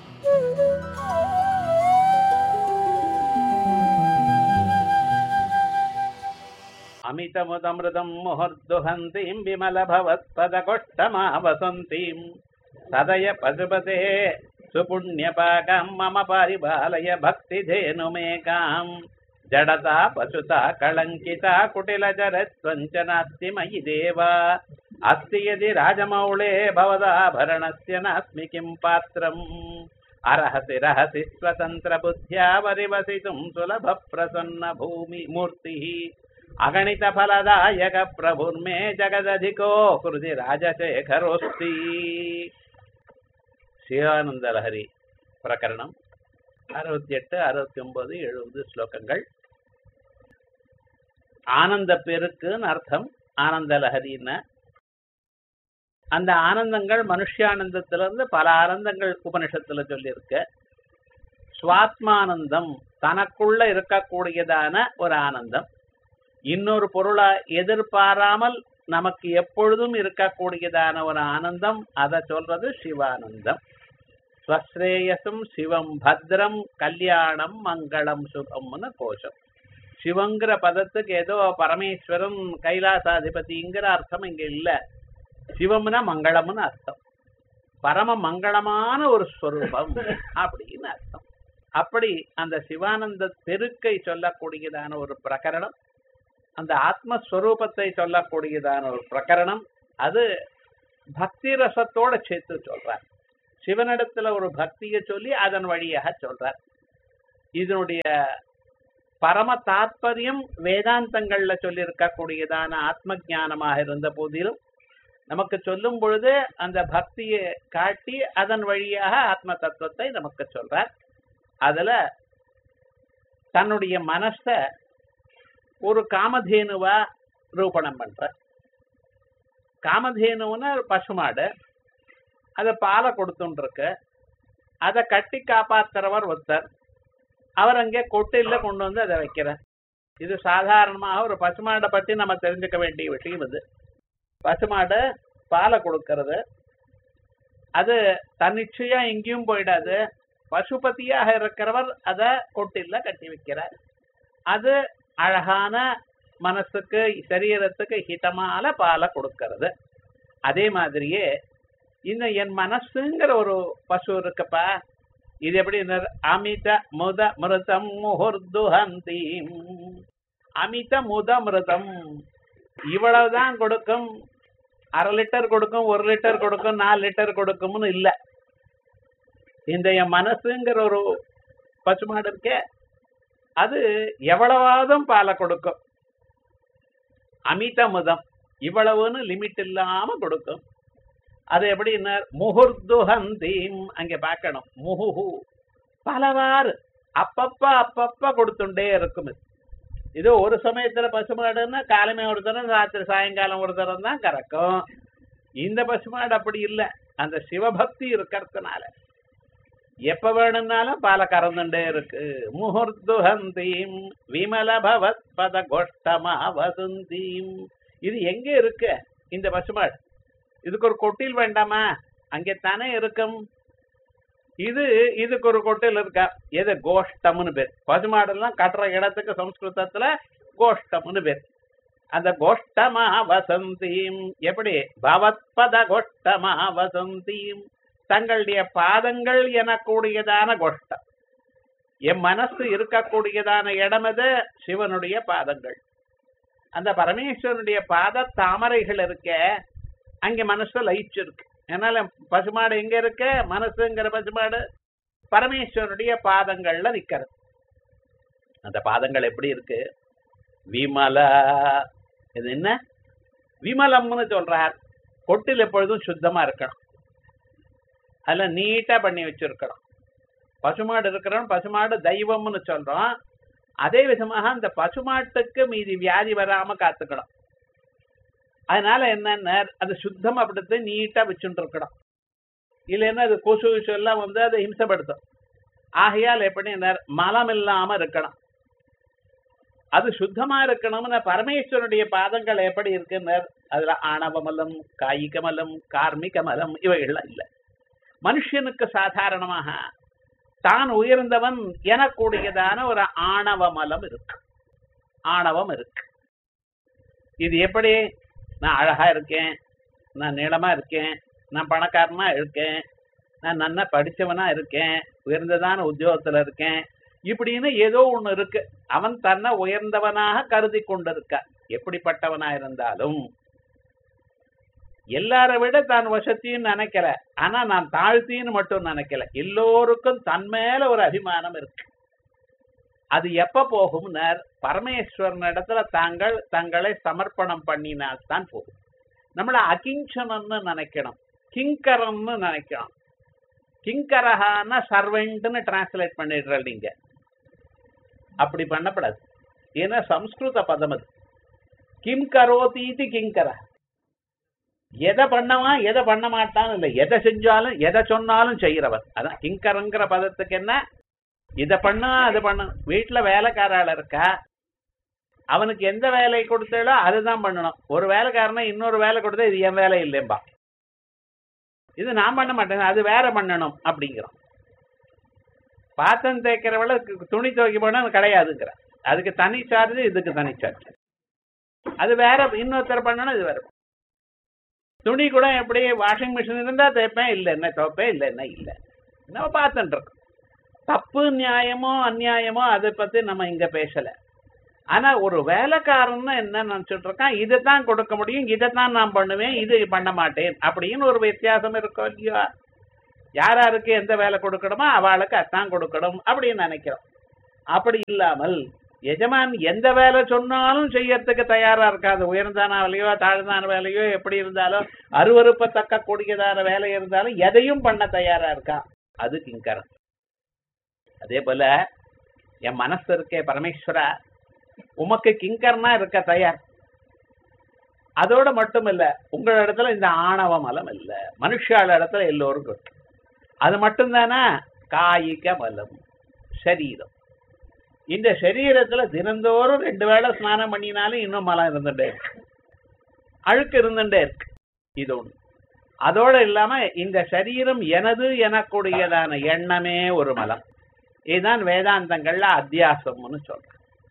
अमितमुदमृतं मुहुर्दुहन्तीं विमलभवत्पदकोष्ठमावसन्तीं सदय पशुपते सुपुण्यपाकां मम परिपालय भक्तिधेनुमेकां जडता पशुता कलङ्किता कुटिलचरत्वञ्च नास्ति मयि देवा अस्ति यदि राजमौळे भवदाभरणस्य नास्मि किं पात्रम् अरहसि रहसि स्वतन्त्रबुद्ध्या परिवसितुं सुलभप्रसन्नभूमि मूर्तिः अगणित फलदायक प्रभुर्मे जगदधिको कृति राजशेखरोस्ति. சிவானந்த லஹரி பிரகரணம் அறுபத்தி எட்டு அறுபத்தி ஒன்பது எழுபது ஸ்லோகங்கள். ஆனந்த பெருக்குன்னு அர்த்தம். ஆனந்த லஹரின்னு அந்த ஆனந்தங்கள் மனுஷானந்தத்திலிருந்து பல ஆனந்தங்கள் உபனிஷத்துல சொல்லியிருக்க. சுவாத்மானந்தம் தனக்குள்ள இருக்கக்கூடியதான ஒரு ஆனந்தம், இன்னொரு பொருளை எதிர்பாராமல் நமக்கு எப்பொழுதும் இருக்கக்கூடியதான ஒரு ஆனந்தம், அதை சொல்றது சிவானந்தம். ஸ்வஸ்ரேயசும் சிவம் பத்ரம் கல்யாணம் மங்களம் சுகம்னு கோஷம். சிவங்கிற பதத்துக்கு ஏதோ பரமேஸ்வரன் கைலாசாதிபதிங்கிற அர்த்தம் இங்க இல்ல. சிவம்னா மங்களம்னு அர்த்தம், பரம மங்களமான ஒரு ஸ்வரூபம் அப்படின்னு அர்த்தம். அப்படி அந்த சிவானந்த பெருக்கை சொல்லக்கூடியதான ஒரு பிரகரணம், அந்த ஆத்மஸ்வரூபத்தை சொல்லக்கூடியதான ஒரு பிரகரணம், அது பக்தி ரசத்தோட சேர்த்து சொல்றார். சிவனிடத்துல ஒரு பக்தியை சொல்லி அதன் வழியாக சொல்றார். இதனுடைய பரம தாத்பரியம் வேதாந்தங்கள்ல சொல்லி இருக்கக்கூடியதான ஆத்ம ஞானமாக இருந்த போதிலும் நமக்கு சொல்லும் பொழுது அந்த பக்தியை காட்டி அதன் வழியாக ஆத்ம தத்துவத்தை நமக்கு சொல்றார். அதுல தன்னுடைய மனச ஒரு காமதேனுவா ரூபணம் பண்ற. காமதேனுன்னு பசுமாடு, அதை பாலை கொடுத்துருக்கு. அதை கட்டி காப்பாத்துறவர் ஒருத்தர், அவர் அங்கே கொட்டில கொண்டு வந்து அதை வைக்கிறார். இது சாதாரணமாக ஒரு பசுமாடை பற்றி நம்ம தெரிஞ்சுக்க வேண்டிய விஷயம். இது பசுமாடு பாலை கொடுக்கறது, அது தன்னிச்சையா எங்கேயும் போயிடாது. பசுபதியாக இருக்கிறவர் அதை கொட்டில கட்டி வைக்கிறார். அது அழகான மனசுக்கு சரீரத்துக்கு ஹிதமான பாலை கொடுக்கறது. அதே மாதிரியே இன்னும் என் மனசுங்கிற ஒரு பசு இருக்குப்பா, இது எப்படி அமித முத மிருதம் முஹுர்துஹந்தி, அமித முத மிருதம் இவ்வளவுதான் கொடுக்கும், அரை லிட்டர் கொடுக்கும், ஒரு லிட்டர் கொடுக்கும், நாலு லிட்டர் கொடுக்கும்னு இல்லை. இந்த என் மனசுங்கிற ஒரு பசுமாடு இருக்கே, அது எவ்வளவாதும் பாலை கொடுக்கும். அமித முதம், இவ்வளவுன்னு லிமிட் இல்லாம கொடுக்கும். அது எப்படின்னா முஹுர்துஹந்தீம், அங்க பார்க்கணும், முஹுஹு பலவாறு அப்பப்ப அப்பப்ப கொடுத்துட்டே இருக்கும். இது ஒரு சமயத்துல பசுமாடுன்னா காலமே ஒரு தரம், ராத்திரி சாயங்காலம் ஒரு தரம் தான் கறக்கும். இந்த பசுமாடு அப்படி இல்லை. அந்த சிவபக்தி இருக்கிறதுனால எப்ப வேணும்னாலும் பாலை கறந்துட்டே இருக்கு. முஹுர்துஹந்தீம் விமல பவத் பத கோஷ்டமா வசுந்தீம். இது எங்க இருக்கு இந்த பசுமாடு? இதுக்கு ஒரு கொட்டில் வேண்டாமா? அங்கே தானே இருக்கும். இது இதுக்கு ஒரு கொட்டில் இருக்கா? எது? கோஷ்டம்னு பேர். பசுமாடெல்லாம் கட்டுற இடத்துக்கு சம்ஸ்கிருதத்துல கோஷ்டம்னு பேர். அந்த கோஷ்டமா வசந்தீம் எப்படி? பவத்பத கோஷ்டமா வசந்தீம், தங்களுடைய பாதங்கள் எனக்கூடியதான கோஷ்டம். என் மனசு இருக்கக்கூடியதான இடம் எது? சிவனுடைய பாதங்கள். அந்த பரமேஸ்வரனுடைய பாத தாமரைகள் இருக்க, அங்க மனசு லயிச்சிருக்கு. அதனால பசுமாடு எங்க இருக்க? மனசுங்கிற பசுமாடு பரமேஸ்வரனுடைய பாதங்கள்ல நிக்கிறது. அந்த பாதங்கள் எப்படி இருக்கு? விமல. இது என்ன? விமலம்னு சொல்றார். கொட்டில் எப்பொழுதும் சுத்தமா இருக்கணும், அதுல நீட்டா பண்ணி வச்சிருக்கணும். பசுமாடு இருக்கிறோம், பசுமாடு தெய்வம்னு சொல்றோம். அதே விதமாக அந்த பசுமாட்டுக்கு மீதி வியாதி வராம காத்துக்கணும். அதனால என்னன்னா அது சுத்தம் அப்படித்து நீட்டா வச்சுட்டு இருக்கணும். இல்லைன்னா அது கொசு விஷு எல்லாம் வந்து அதை ஹிம்சப்படுத்தும். ஆகையால் எப்படி மலம் இல்லாம இருக்கணும், அது சுத்தமா இருக்கணும்னு பரமேஸ்வரனுடைய பாதங்கள் எப்படி இருக்குன்னு அதுல ஆணவமலம், காய்கமலம், கார்மிகமலம் இவைகள்லாம் இல்லை. மனுஷனுக்கு சாதாரணமாக தான் உயர்ந்தவன் எனக்கூடியதான ஒரு ஆணவமலம் இருக்கு, ஆணவம் இருக்கு. இது எப்படி? நான் அழகா இருக்கேன், நான் நீளமா இருக்கேன், நான் பணக்காரனா இருக்கேன், நான் நல்லா படிச்சவனா இருக்கேன், உயர்ந்ததான உத்தியோகத்துல இருக்கேன், இப்படின்னு ஏதோ ஒண்ணு இருக்கு. அவன் தன்னை உயர்ந்தவனாக கருதி கொண்டிருக்க. எப்படிப்பட்டவனா இருந்தாலும் எல்லாரை விட தான் வசத்தின்னு நினைக்கல, ஆனா நான் தாழ்த்தின்னு மட்டும் நினைக்கல. எல்லோருக்கும் தன் மேல ஒரு அபிமானம் இருக்கு. அது எப்ப போகும்னர்? பரமேஸ்வரன் இடத்துல தாங்கள் தங்களை சமர்ப்பணம் பண்ணினால்தான் போகும். நம்மள அகிஞ்சனன்னு நினைக்கணும், கிங்கரம்னு நினைக்கணும். கிங்கரஹான சர்வெண்ட்னு டிரான்ஸ்லேட் பண்ணிடுற நீங்க. அப்படி பண்ணப்படாது. ஏன்னா சம்ஸ்கிருத பதம் அது. கிம் கரோதீதி கிங்கர. எதை பண்ணவான் எதை பண்ண மாட்டான்னு இல்லை, எதை செஞ்சாலும் எதை சொன்னாலும் செய்யறவர். அதான் கிங்கரங்கிற பதத்துக்கு என்ன? இதை பண்ணா அது பண்ண. வீட்டுல வேலைக்காரால இருக்கா, அவனுக்கு எந்த வேலையை கொடுத்தாலோ அதுதான் பண்ணணும். ஒரு வேலைக்காரனை இன்னொரு வேலை கொடுத்தா இது என் வேலை இல்லைம்பா, இது நான் பண்ண மாட்டேன், அது வேற பண்ணணும் அப்படிங்கிறோம். பாத்திரம் தேய்க்கிறவள துணி துவைக்க போனா கிடையாதுங்கிற, அதுக்கு தனி சார்ஜ், இதுக்கு தனி சார்ஜ், அது வேற இன்னொருத்தர் பண்ணணும், இது வேற. துணி கூட எப்படி வாஷிங் மிஷின் இருந்தா தேய்ப்பேன், இல்லை என்ன துவைப்பேன், இல்லை என்ன இல்லை நம்ம பார்த்துட்டு இருக்கோம். தப்பு நியாயமோ அந்நியாயமோ அதை பத்தி நம்ம இங்க பேசல. ஆனா ஒரு வேலைக்காரன்னு என்ன நினைச்சிட்டு இருக்கான், இதைத்தான் கொடுக்க முடியும், இதைத்தான் நான் பண்ணுவேன், இது பண்ண மாட்டேன் அப்படின்னு ஒரு வித்தியாசம் இருக்கும் இல்லையா? யாராருக்கு எந்த வேலை கொடுக்கணுமோ அவளுக்கு அதான் கொடுக்கணும் அப்படின்னு நினைக்கிறோம். அப்படி இல்லாமல் எஜமான் எந்த வேலை சொன்னாலும் செய்யறதுக்கு தயாரா இருக்காது. உயர்ந்தான வேலையோ தாழ்ந்தான வேலையோ எப்படி இருந்தாலும் அருவருப்பத்தக்க கூடியதான வேலை இருந்தாலும் எதையும் பண்ண தயாரா இருக்கா, அது கிங்கரன். அதே போல என் மனசு இருக்கே பரமேஸ்வரா, உமக்கு கிங்கர்னா இருக்க தயார். அதோட மட்டும் இல்ல, உங்கள இடத்துல இந்த ஆணவ மலம் இல்ல, மனுஷால இடத்துல எல்லோருக்கும் இருக்கு. அது மட்டும்தானா காயிக மலம் சரீரம். இந்த சரீரத்துல தினந்தோறும் ரெண்டு வேளை ஸ்நானம் பண்ணினாலும் இன்னும் மலம் இருந்துட்டே இருக்கு, அழுக்கு இருந்துட்டே இருக்கு. இது ஒண்ணு. அதோட இல்லாம இந்த சரீரம் எனது எனக்கூடியதான எண்ணமே ஒரு மலம். இதுதான் வேதாந்தங்கள்ல அத்தியாசம்னு சொல்றேன்.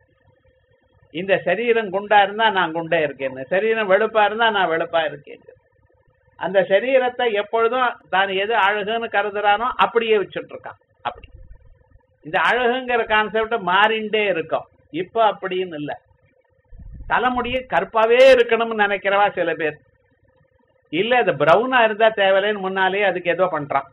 இந்த சரீரம் குண்டா இருந்தா நான் குண்டே இருக்கேன், சரீரம் வெளுப்பா இருந்தா நான் வெளுப்பா இருக்கேன். அந்த சரீரத்தை எப்பொழுதும் தான் எது அழகுன்னு கருதுறானோ அப்படியே வச்சுட்டு இருக்கான். அப்படி இந்த அழகுங்கிற கான்செப்ட் மாறிண்டே இருக்கும். இப்ப அப்படின்னு இல்லை, தலைமுடிய கருப்பாவே இருக்கணும்னு நினைக்கிறவா சில பேர், இல்ல அது பிரவுனா இருந்தா தேவையில்லைன்னு முன்னாலே அதுக்கு ஏதோ பண்றான்.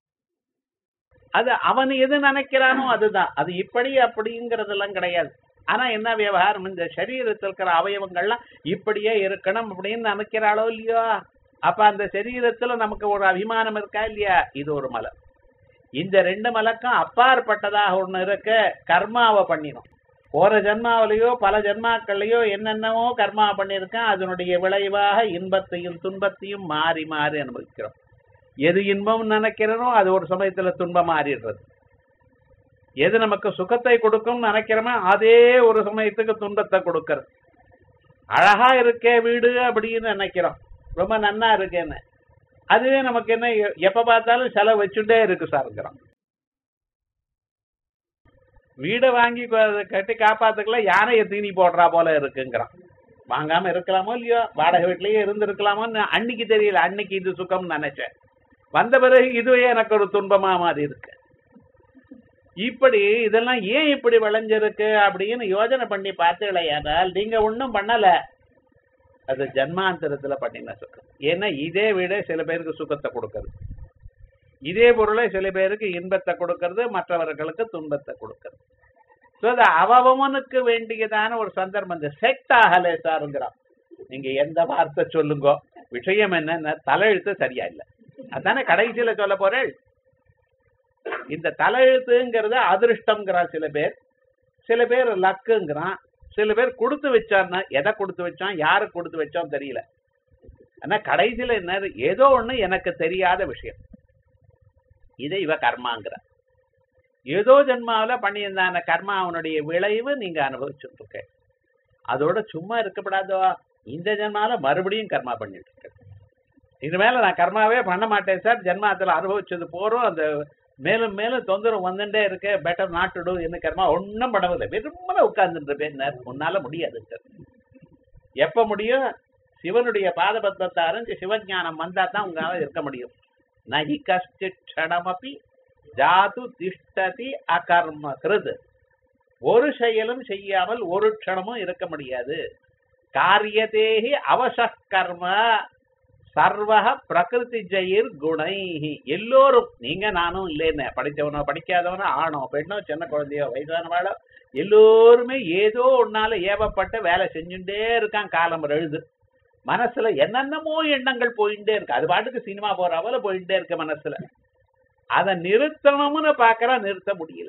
அது அவன் எது நினைக்கிறானோ அதுதான், அது இப்படி அப்படிங்கிறதெல்லாம் கிடையாது. ஆனா என்ன விவகாரம், இந்த சரீரத்தில் இருக்கிற அவயவங்கள்லாம் இப்படியே இருக்கணும் அப்படின்னு நினைக்கிறாளோ இல்லையோ, அப்ப அந்த சரீரத்துல நமக்கு ஒரு அபிமானம் இருக்கா இல்லையா, இது ஒரு மலம். இந்த ரெண்டு மலக்கும் அப்பாற்பட்டதாக ஒண்ணு இருக்க, கர்மாவை பண்ணினோம். போற ஜென்மாவிலையோ பல ஜென்மாக்கள்லையோ என்னென்னவோ கர்மா பண்ணியிருக்கேன், அதனுடைய விளைவாக இன்பத்தையும் துன்பத்தையும் மாறி மாறி அனுபவிக்கிறோம். எது இன்பம் நினைக்கிறனோ அது ஒரு சமயத்துல துன்பம் மாறிடுறது. எது நமக்கு சுகத்தை கொடுக்கும் நினைக்கிறோமோ அதே ஒரு சமயத்துக்கு துன்பத்தை கொடுக்கறது. அழகா இருக்கே வீடு அப்படின்னு நினைக்கிறோம், ரொம்ப நன்னா இருக்கேன்னு, அதுவே நமக்கு என்ன எப்ப பார்த்தாலும் செலவு வச்சுட்டே இருக்கு சார்ங்கிறோம். வீடை வாங்கி கட்டி காப்பாத்துக்கல யானையை தீனி போடுறா போல இருக்குங்கிறான். வாங்காம இருக்கலாமோ இல்லையோ, வாடகை வீட்லயே இருந்து இருக்கலாமோன்னு அன்னைக்கு தெரியல, அன்னைக்கு இது சுகம் நினைச்சேன், வந்த பிறகு இதுவே எனக்கு ஒரு துன்பமா மாதிரி இருக்கு. இப்படி இதெல்லாம் ஏன் இப்படி விளைஞ்சிருக்கு அப்படின்னு யோஜனை பண்ணி பார்த்தீங்களேயானால் நீங்க ஒன்றும் பண்ணல, அது ஜன்மாந்தரத்துல பண்ணின சுகம். ஏன்னா இதே வீடே சில பேருக்கு சுகத்தை கொடுக்கறது, இதே பொருளை சில பேருக்கு இன்பத்தை கொடுக்கறது, மற்றவர்களுக்கு துன்பத்தை கொடுக்கறது. ஸோ அது அவவனுக்கு வேண்டியதான ஒரு சந்தர்ப்பம். இந்த செட் ஆகலை சாருங்கிறான். நீங்க எந்த வார்த்தை சொல்லுங்க, விஷயம் என்னன்னா தலையெழுத்து சரியா இல்லை, அதானே கடைசியில சொல்ல போறேன். இந்த தலையெழுத்துங்கிறத அதிருஷ்டம்ங்கிறான் சில பேர், சில பேர் லக்குங்கிறான், சில பேர் கொடுத்து வச்சான்னா எதை கொடுத்து வச்சான் யாருக்கு கொடுத்து வச்சோம் தெரியல. ஆனா கடைசியில என்ன, ஏதோ ஒண்ணு எனக்கு தெரியாத விஷயம், இதை இவ கர்மாங்கிற. ஏதோ ஜென்மாவில பண்ணியிருந்தான கர்மா அவனுடைய விளைவு நீங்க அனுபவிச்சுட்டு இருக்க. அதோட சும்மா இருக்கப்படாதோ, இந்த ஜென்மாவில மறுபடியும் கர்மா பண்ணிட்டு இருக்க. இது மேல நான் கர்மாவே பண்ண மாட்டேன் சார், ஜென்மாத்துல அனுபவிச்சது போறோம், அந்த மேலும் மேலும் தொந்தரவு வந்துட்டே இருக்க, பெட்டர் நாட் டு டு என்ன கர்மா ஒன்றும் பண்ணவில்லை, வெறுமன உட்கார்ந்துட்டு இருப்பேன். உன்னால முடியாது சார். எப்ப முடியும், சிவனுடைய பாதபத்மத்தை அறிஞ்சு சிவஞானம் வந்தா தான் உங்களால இருக்க முடியும். நகி கஷ்டமப்பி ஜாது திஷ்டதி அகர்ம கிருது. ஒரு செயலும் செய்யாமல் ஒரு க்ஷணமும் இருக்க முடியாது. காரியதேகி அவச கர்ம சர்வக பிரகிருதி ஜெயிர் குணைஹி. எல்லோரும், நீங்க நானும் இல்லைன்னு, படித்தவனோ படிக்காதவனோ ஆணோ பெண்ணோ சின்ன குழந்தையோ வயசானவாளோ எல்லோருமே ஏதோ ஒன்னால ஏவப்பட்ட வேலை செஞ்சுட்டே இருக்கான். காலம் எழுது மனசுல என்னென்னமோ எண்ணங்கள் போயிட்டே இருக்கு, அது பாட்டுக்கு சினிமா போறாவோல போயிட்டே இருக்கு மனசுல. அதை நிறுத்தணும்னு பாக்குறா, நிறுத்த முடியல.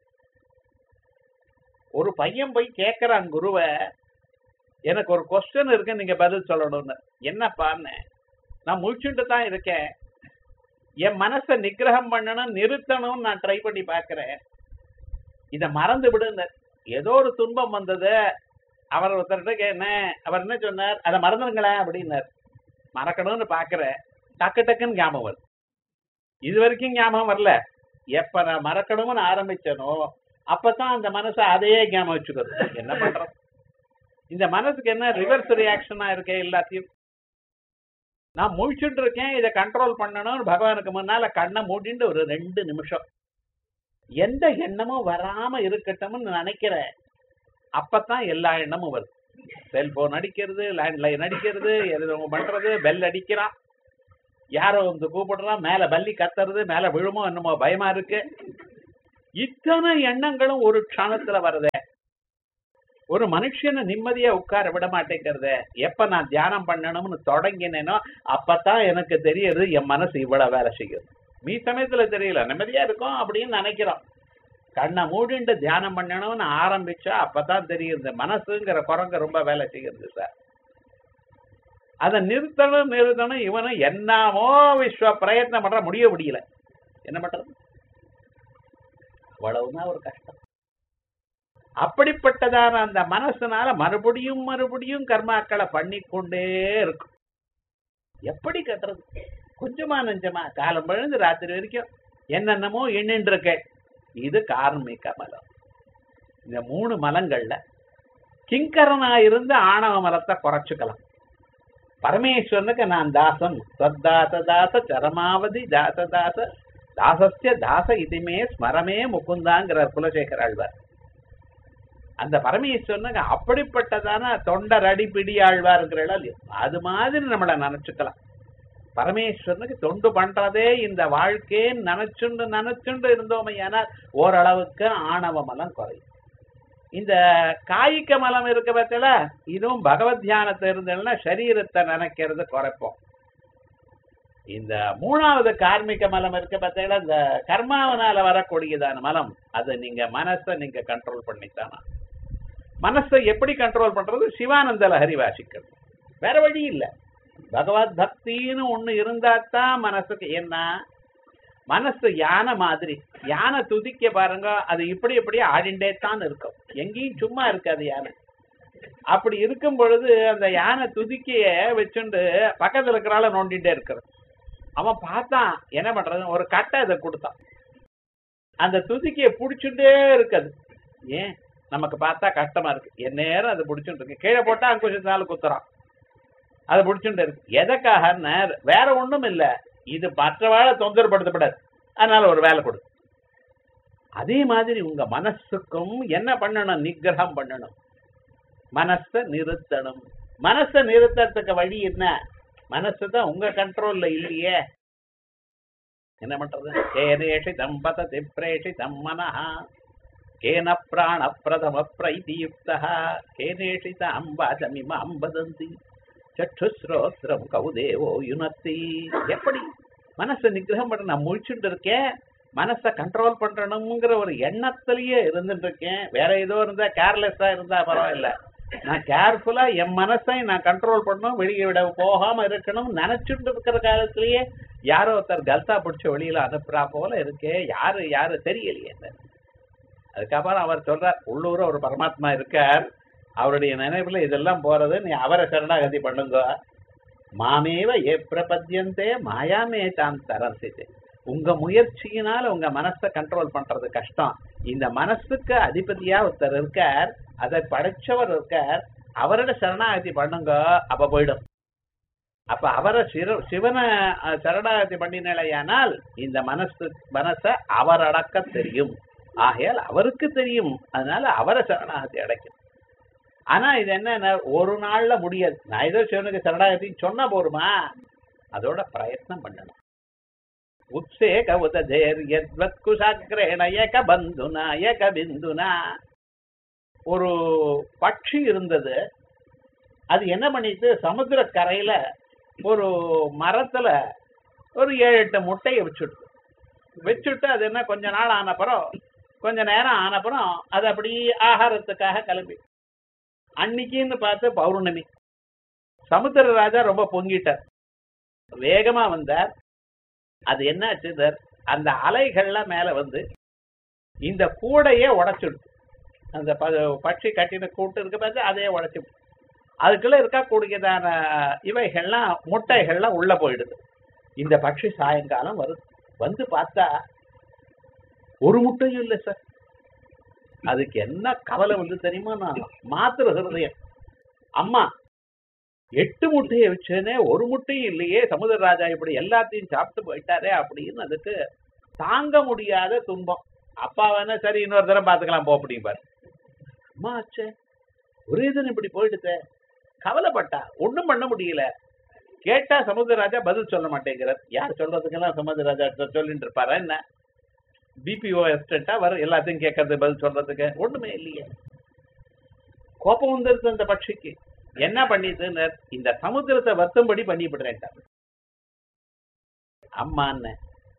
ஒரு பையன் போய் கேட்கிறான் குருவை, எனக்கு ஒரு கொஸ்டின் இருக்கு நீங்க பதில் சொல்லணும்னு. என்னப்பான்னு, நான் முழிச்சுட்டு தான் இருக்கேன், என் மனசை நிகிரகம் பண்ணணும் நிறுத்தணும்னு நான் ட்ரை பண்ணி பாக்குறேன், இத மறந்து விடுங்க. ஏதோ ஒரு துன்பம் வந்தது, அவர் ஒருத்தர்கிட்ட என்ன அவர் என்ன சொன்னார், அதை மறந்துடுங்களேன் அப்படின்னார். மறக்கணும்னு பாக்குறேன், டக்கு டக்குன்னு ஞாபகம் வருது. இது வரைக்கும் ஞாபகம் வரல. எப்ப நான் மறக்கணும்னு ஆரம்பிச்சனோ அப்பதான் அந்த மனசை அதையே ஞாபகம் வச்சுக்கிறது. என்ன பண்றோம்? இந்த மனசுக்கு என்ன ரிவர்ஸ் ரியாக்ஷனா இருக்கே எல்லாத்தையும். நான் முழிச்சுட்டு இருக்கேன், இதை கண்ட்ரோல் பண்ணணும்னு பகவானுக்கு முன்னால கண்ணை மூடிட்டு ஒரு ரெண்டு நிமிஷம் எந்த எண்ணமும் வராம இருக்கட்டும்னு நினைக்கிறேன். அப்பதான் எல்லா எண்ணமும் வருது. செல்போன் அடிக்கிறது, லேண்ட்லைன் அடிக்கிறது, எது பண்றது, பெல் அடிக்கிறான், யாரோ வந்து கூப்பிடுறான், மேல பல்லி கத்துறது, மேல விழுமோ என்னமோ பயமா இருக்கு. இத்தனை எண்ணங்களும் ஒரு க்ஷணத்துல வருதே. ஒரு மனுஷனை நிம்மதியா உட்கார விட மாட்டேங்கிறத. எப்ப நான் தியானம் பண்ணணும்னு தொடங்கினேனோ அப்பதான் எனக்கு தெரியுது என் மனசு இவ்வளவு வேலை செய்யுது. மீ சமயத்துல தெரியல, நிம்மதியா இருக்கும் அப்படின்னு நினைக்கிறோம். கண்ணை மூடிண்டு தியானம் பண்ணணும்னு ஆரம்பிச்சா அப்பதான் தெரியுது மனசுங்கிற குரங்க ரொம்ப வேலை செய்யுது சார். அதை நிறுத்தணும் நிறுத்தணும் இவனும் என்னமோ விஸ்வ பிரயத்னம் பண்ற, முடிய முடியல. என்ன பண்றது? அவ்வளவுதான் ஒரு கஷ்டம். அப்படிப்பட்டதான அந்த மனசுனால மறுபடியும் மறுபடியும் கர்மாக்களை பண்ணிக்கொண்டே இருக்கும். எப்படி கட்டுறது? கொஞ்சமா நெஞ்சமா காலம் விழுந்து ராத்திரி வரைக்கும் என்னென்னமோ எண்ணின்று இருக்க. இது கார்மிக மலம். இந்த மூணு மலங்கள்ல கிங்கரனா இருந்து ஆணவ மலத்தை குறைச்சுக்கலாம். பரமேஸ்வரனுக்கு நான் தாசன், சத்தாச தாச சரமாவதி தாச தாச தாசஸ்ய தாச இதுமே ஸ்மரமே முகுந்தாங்கிறார் குலசேகர ஆழ்வார். அந்த பரமேஸ்வரனுக்கு அப்படிப்பட்டதான தொண்டர் அடிப்பிடி ஆழ்வாருங்கிறா இல்லையோ அது மாதிரி நம்மளை நினைச்சுக்கலாம். பரமேஸ்வரனுக்கு தொண்டு பண்றதே இந்த வாழ்க்கையை நினைச்சுண்டு நினைச்சுண்டு இருந்தோமே ஏன்னா ஓரளவுக்கு ஆணவ மலம் குறையும். இந்த காய்க மலம் இருக்க பத்தில இதுவும் பகவத் தியானத்தை இருந்ததுன்னா சரீரத்தை நினைக்கிறது குறைப்போம். இந்த மூணாவது கார்மிக மலம் இருக்க பத்தில இந்த கர்மாவனால வரக்கூடியதான மலம், அதை நீங்க மனசை நீங்க கண்ட்ரோல் பண்ணித்தானா. மனசை எப்படி கண்ட்ரோல் பண்றது? சிவானந்த லஹரி வாசிக்கிறது. வேற வழி இல்லை. பகவத் பக்தின்னு ஒண்ணு இருந்தாத்தான் மனசுக்கு என்ன. மனசு யானை மாதிரி, யானை துதிக்க பாருங்க, அது இப்படி இப்படி ஆடிண்டே தான் இருக்கும், எங்கேயும் சும்மா இருக்காது யானை. அப்படி இருக்கும் பொழுது அந்த யானை துதிக்கைய வச்சுண்டு பக்கத்துல இருக்கிறால நோண்டிட்டே இருக்கிறது. அவன் பார்த்தான், என்ன பண்றது, ஒரு கட்டை அதை கொடுத்தான், அந்த துதிக்கைய புடிச்சுட்டே இருக்காது. ஏன் நமக்கு பார்த்தா கஷ்டமா இருக்கு, என் நேரம் அதை பிடிச்சுட்டு இருக்கு, கீழே போட்டா கொஞ்ச குத்துறான், அதை பிடிச்சுட்டு இருக்கு. எதற்காக? வேற ஒண்ணும் இல்ல, இது மற்றவாழ தொந்தரப்படுத்தப்படாது, அதனால ஒரு வேலை கொடு. அதே மாதிரி உங்க மனசுக்கும் என்ன பண்ணணும்? நிகிரகம் பண்ணணும், மனசை நிறுத்தணும். மனசை நிறுத்தறதுக்கு வழி என்ன? மனசுதான் உங்க கண்ட்ரோல்ல இல்லையே, என்ன பண்றது? கேனேஷி தம்பதி பிரேஷி தம்மனஹா கேன பிராண பிரதம பிரைதியுக்தா கேனேஷி அம்பாஜமிம அம்பதந்தி சற்றுஸ்ரோத்ரம் கௌதேவோ யுனத்தி. எப்படி மனசை நிகிரகம் பண்ண? நான் முழிச்சுட்டு இருக்கேன், மனசை கண்ட்ரோல் பண்றணுங்கிற ஒரு எண்ணத்திலேயே இருந்துட்டு இருக்கேன். வேற ஏதோ இருந்தா கேர்லெஸ்ஸா இருந்தா பரவாயில்ல, நான் கேர்ஃபுல்லா என் மனசை நான் கண்ட்ரோல் பண்ணணும், வெளியே விட போகாம இருக்கணும் நினைச்சுட்டு இருக்கிற காலத்திலேயே யாரோ ஒருத்தர் கல்தா பிடிச்ச வெளியில அனுப்புறா போல இருக்கே, யாரு யாரு தெரியலையே. அதுக்கப்புறம் அவர் சொல்றார், உள்ளூர ஒரு பரமாத்மா இருக்கார், அவருடைய நினைவுல இதெல்லாம் போறது, நீ அவரை சரணாகதி பண்ணுங்க. மாமேவ ஏ பிரபத்தியந்தே மாயாமே தான் தரசிது. உங்க முயற்சியினால உங்க மனசை கண்ட்ரோல் பண்றது கஷ்டம். இந்த மனசுக்கு அதிபதியா ஒருத்தர் இருக்கார், அதை படைச்சவர் இருக்கார், அவரோட சரணாகதி பண்ணுங்க, அப்ப போயிடும். அப்ப அவரை சிவ சிவனை சரணாகதி பண்ணினாலேயானால் இந்த மனசு மனசை அவர் அடக்க தெரியும். ஆகையால் அவருக்கு தெரியும், அதனால அவரை சரணாகதி அடைக்கும். ஆனா இது என்ன, ஒரு நாள்ல முடியாது. நான் ஏதோ சிவனுக்கு சரணாகதி சொன்னா போருமா? அதோட பிரயத்னம் பண்ணணும். உத்சேக உதேர்யத்வத் குசாக்ரேண ஏக பந்துனா ஏக பிந்துனா. ஒரு பட்சி இருந்தது, அது என்ன பண்ணிட்டு சமுத்திர கரையில ஒரு மரத்துல ஒரு ஏழு எட்டு முட்டையை வச்சுட்டு வச்சுட்டு அது என்ன கொஞ்ச நாள் ஆனப்புறம் கொஞ்ச நேரம் ஆனப்புறம் அது அப்படி ஆகாரத்துக்காக கிளம்பி, அன்னைக்குன்னு பார்த்து பௌர்ணமி, சமுத்திர ராஜா ரொம்ப பொங்கிட்டார், வேகமா வந்தார். அது என்னாச்சு சார், அந்த அலைகள்ல மேல வந்து இந்த கூடையே உடைச்சுடுச்சு. அந்த பட்சி கட்டின கூட்டு இருக்க பார்த்து அதே உடைச்சி அதுக்குள்ள இருக்கக்கூடியதான இவைகள்லாம் முட்டைகள்லாம் உள்ள போயிடுது. இந்த பட்சி சாயங்காலம் வருது, வந்து பார்த்தா ஒரு முட்டையும் இல்லை சார். அதுக்கு என்ன கவலை வந்து தெரியுமா, நான் மாத்திர ஹிருதயம், அம்மா எட்டு முட்டையை வச்சேனே ஒரு முட்டையும் இல்லையே, சமுதிரராஜா இப்படி எல்லாத்தையும் சாப்பிட்டு போயிட்டாரே அப்படின்னு அதுக்கு தாங்க முடியாத துன்பம். அப்பா வேணா சரி இன்னொரு தரம் பார்த்துக்கலாம் போ அப்படிம்பாரு. அம்மா ஆச்சே ஒரே தினம் இப்படி போயிடுச்சே, கவலைப்பட்டா ஒன்றும் பண்ண முடியல. கேட்டா சமுதிரராஜா பதில் சொல்ல மாட்டேங்கிறார். யார் சொல்றதுக்கெல்லாம் சமுதிரராஜா சொல்லிட்டு இருப்பாரா என்ன? பிபிஓ எஸ்டேட்டா வர எல்லாத்தையும் கேட்கறது பதில் சொல்றதுக்கு ஒண்ணுமே இல்லையே. கோபம் வந்துருச்சு அந்த பட்சிக்கு. என்ன பண்ணிட்டு இந்த சமுத்திரத்தை வருத்தும்படி பண்ணிவிடுறேன். அம்மான்னு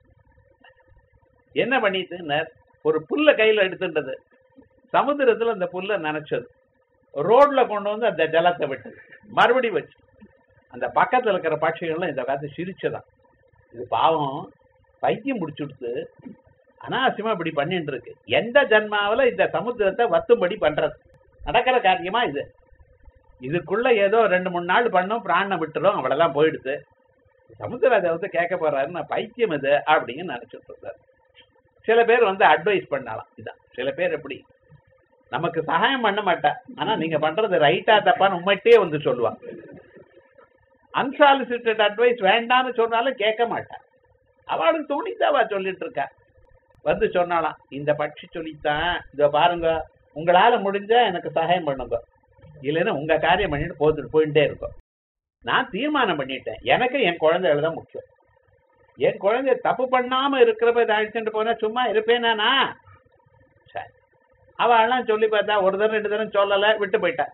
என்ன பண்ணிட்டு ஒரு புல்ல கையில எடுத்துட்டது, சமுத்திரத்துல அந்த புல்ல நினைச்சது, ரோட்ல கொண்டு வந்து அந்த ஜலத்தை விட்டு மறுபடியும் வச்சு அந்த பக்கத்துல இருக்கிற பட்சிகள்லாம் இந்த காலத்து சிரிச்சதான். இது பாவம் பைத்தியம் முடிச்சுடுத்து அனாவசியமா இப்படி பண்ணிட்டு இருக்கு. எந்த ஜன்மாவில இந்த சமுத்திரத்தை வத்தும்படி பண்றது நடக்கிற காரியமா இது? இதுக்குள்ள ஏதோ ரெண்டு மூணு நாள் பண்ணும், பிராணம் விட்டுரும், அவ்வளவுதான் போயிடுது. சமுத்திரராஜா வந்து கேட்க போறாரு, நான் பைத்தியம் இது அப்படின்னு நினைச்சிட்டு இருந்தாரு. சில பேர் வந்து அட்வைஸ் பண்ணலாம். இதான் சில பேர் எப்படி நமக்கு சகாயம் பண்ண மாட்டா, ஆனா நீங்க பண்றது ரைட்டா தப்பான்னு உண்மைட்டே வந்து சொல்லுவான். அன்சாலிசிட்டட் அட்வைஸ் வேண்டான்னு சொன்னாலும் கேட்க மாட்டா. அவளுக்கு தோணித்தாவா சொல்லிட்டு இருக்கா. வந்து சொன்னாலாம், இந்த பட்சி சொல்லித்தான், இத பாருங்க உங்களால முடிஞ்சா எனக்கு சகாயம் பண்ணுங்க, இல்லைன்னா உங்க காரியம் பண்ணிட்டு போத்துட்டு போயிட்டே இருக்கும். நான் தீர்மானம் பண்ணிட்டேன், எனக்கு என் குழந்தைகள் தான் முக்கியம். என் குழந்தை தப்பு பண்ணாம இருக்கிறப்ப இதை அழிச்சுட்டு போனா சும்மா இருப்பேனா? சரி, அவெல்லாம் சொல்லி பார்த்தா ஒரு தரம் ரெண்டு தரம் சொல்லலை, விட்டு போயிட்டா.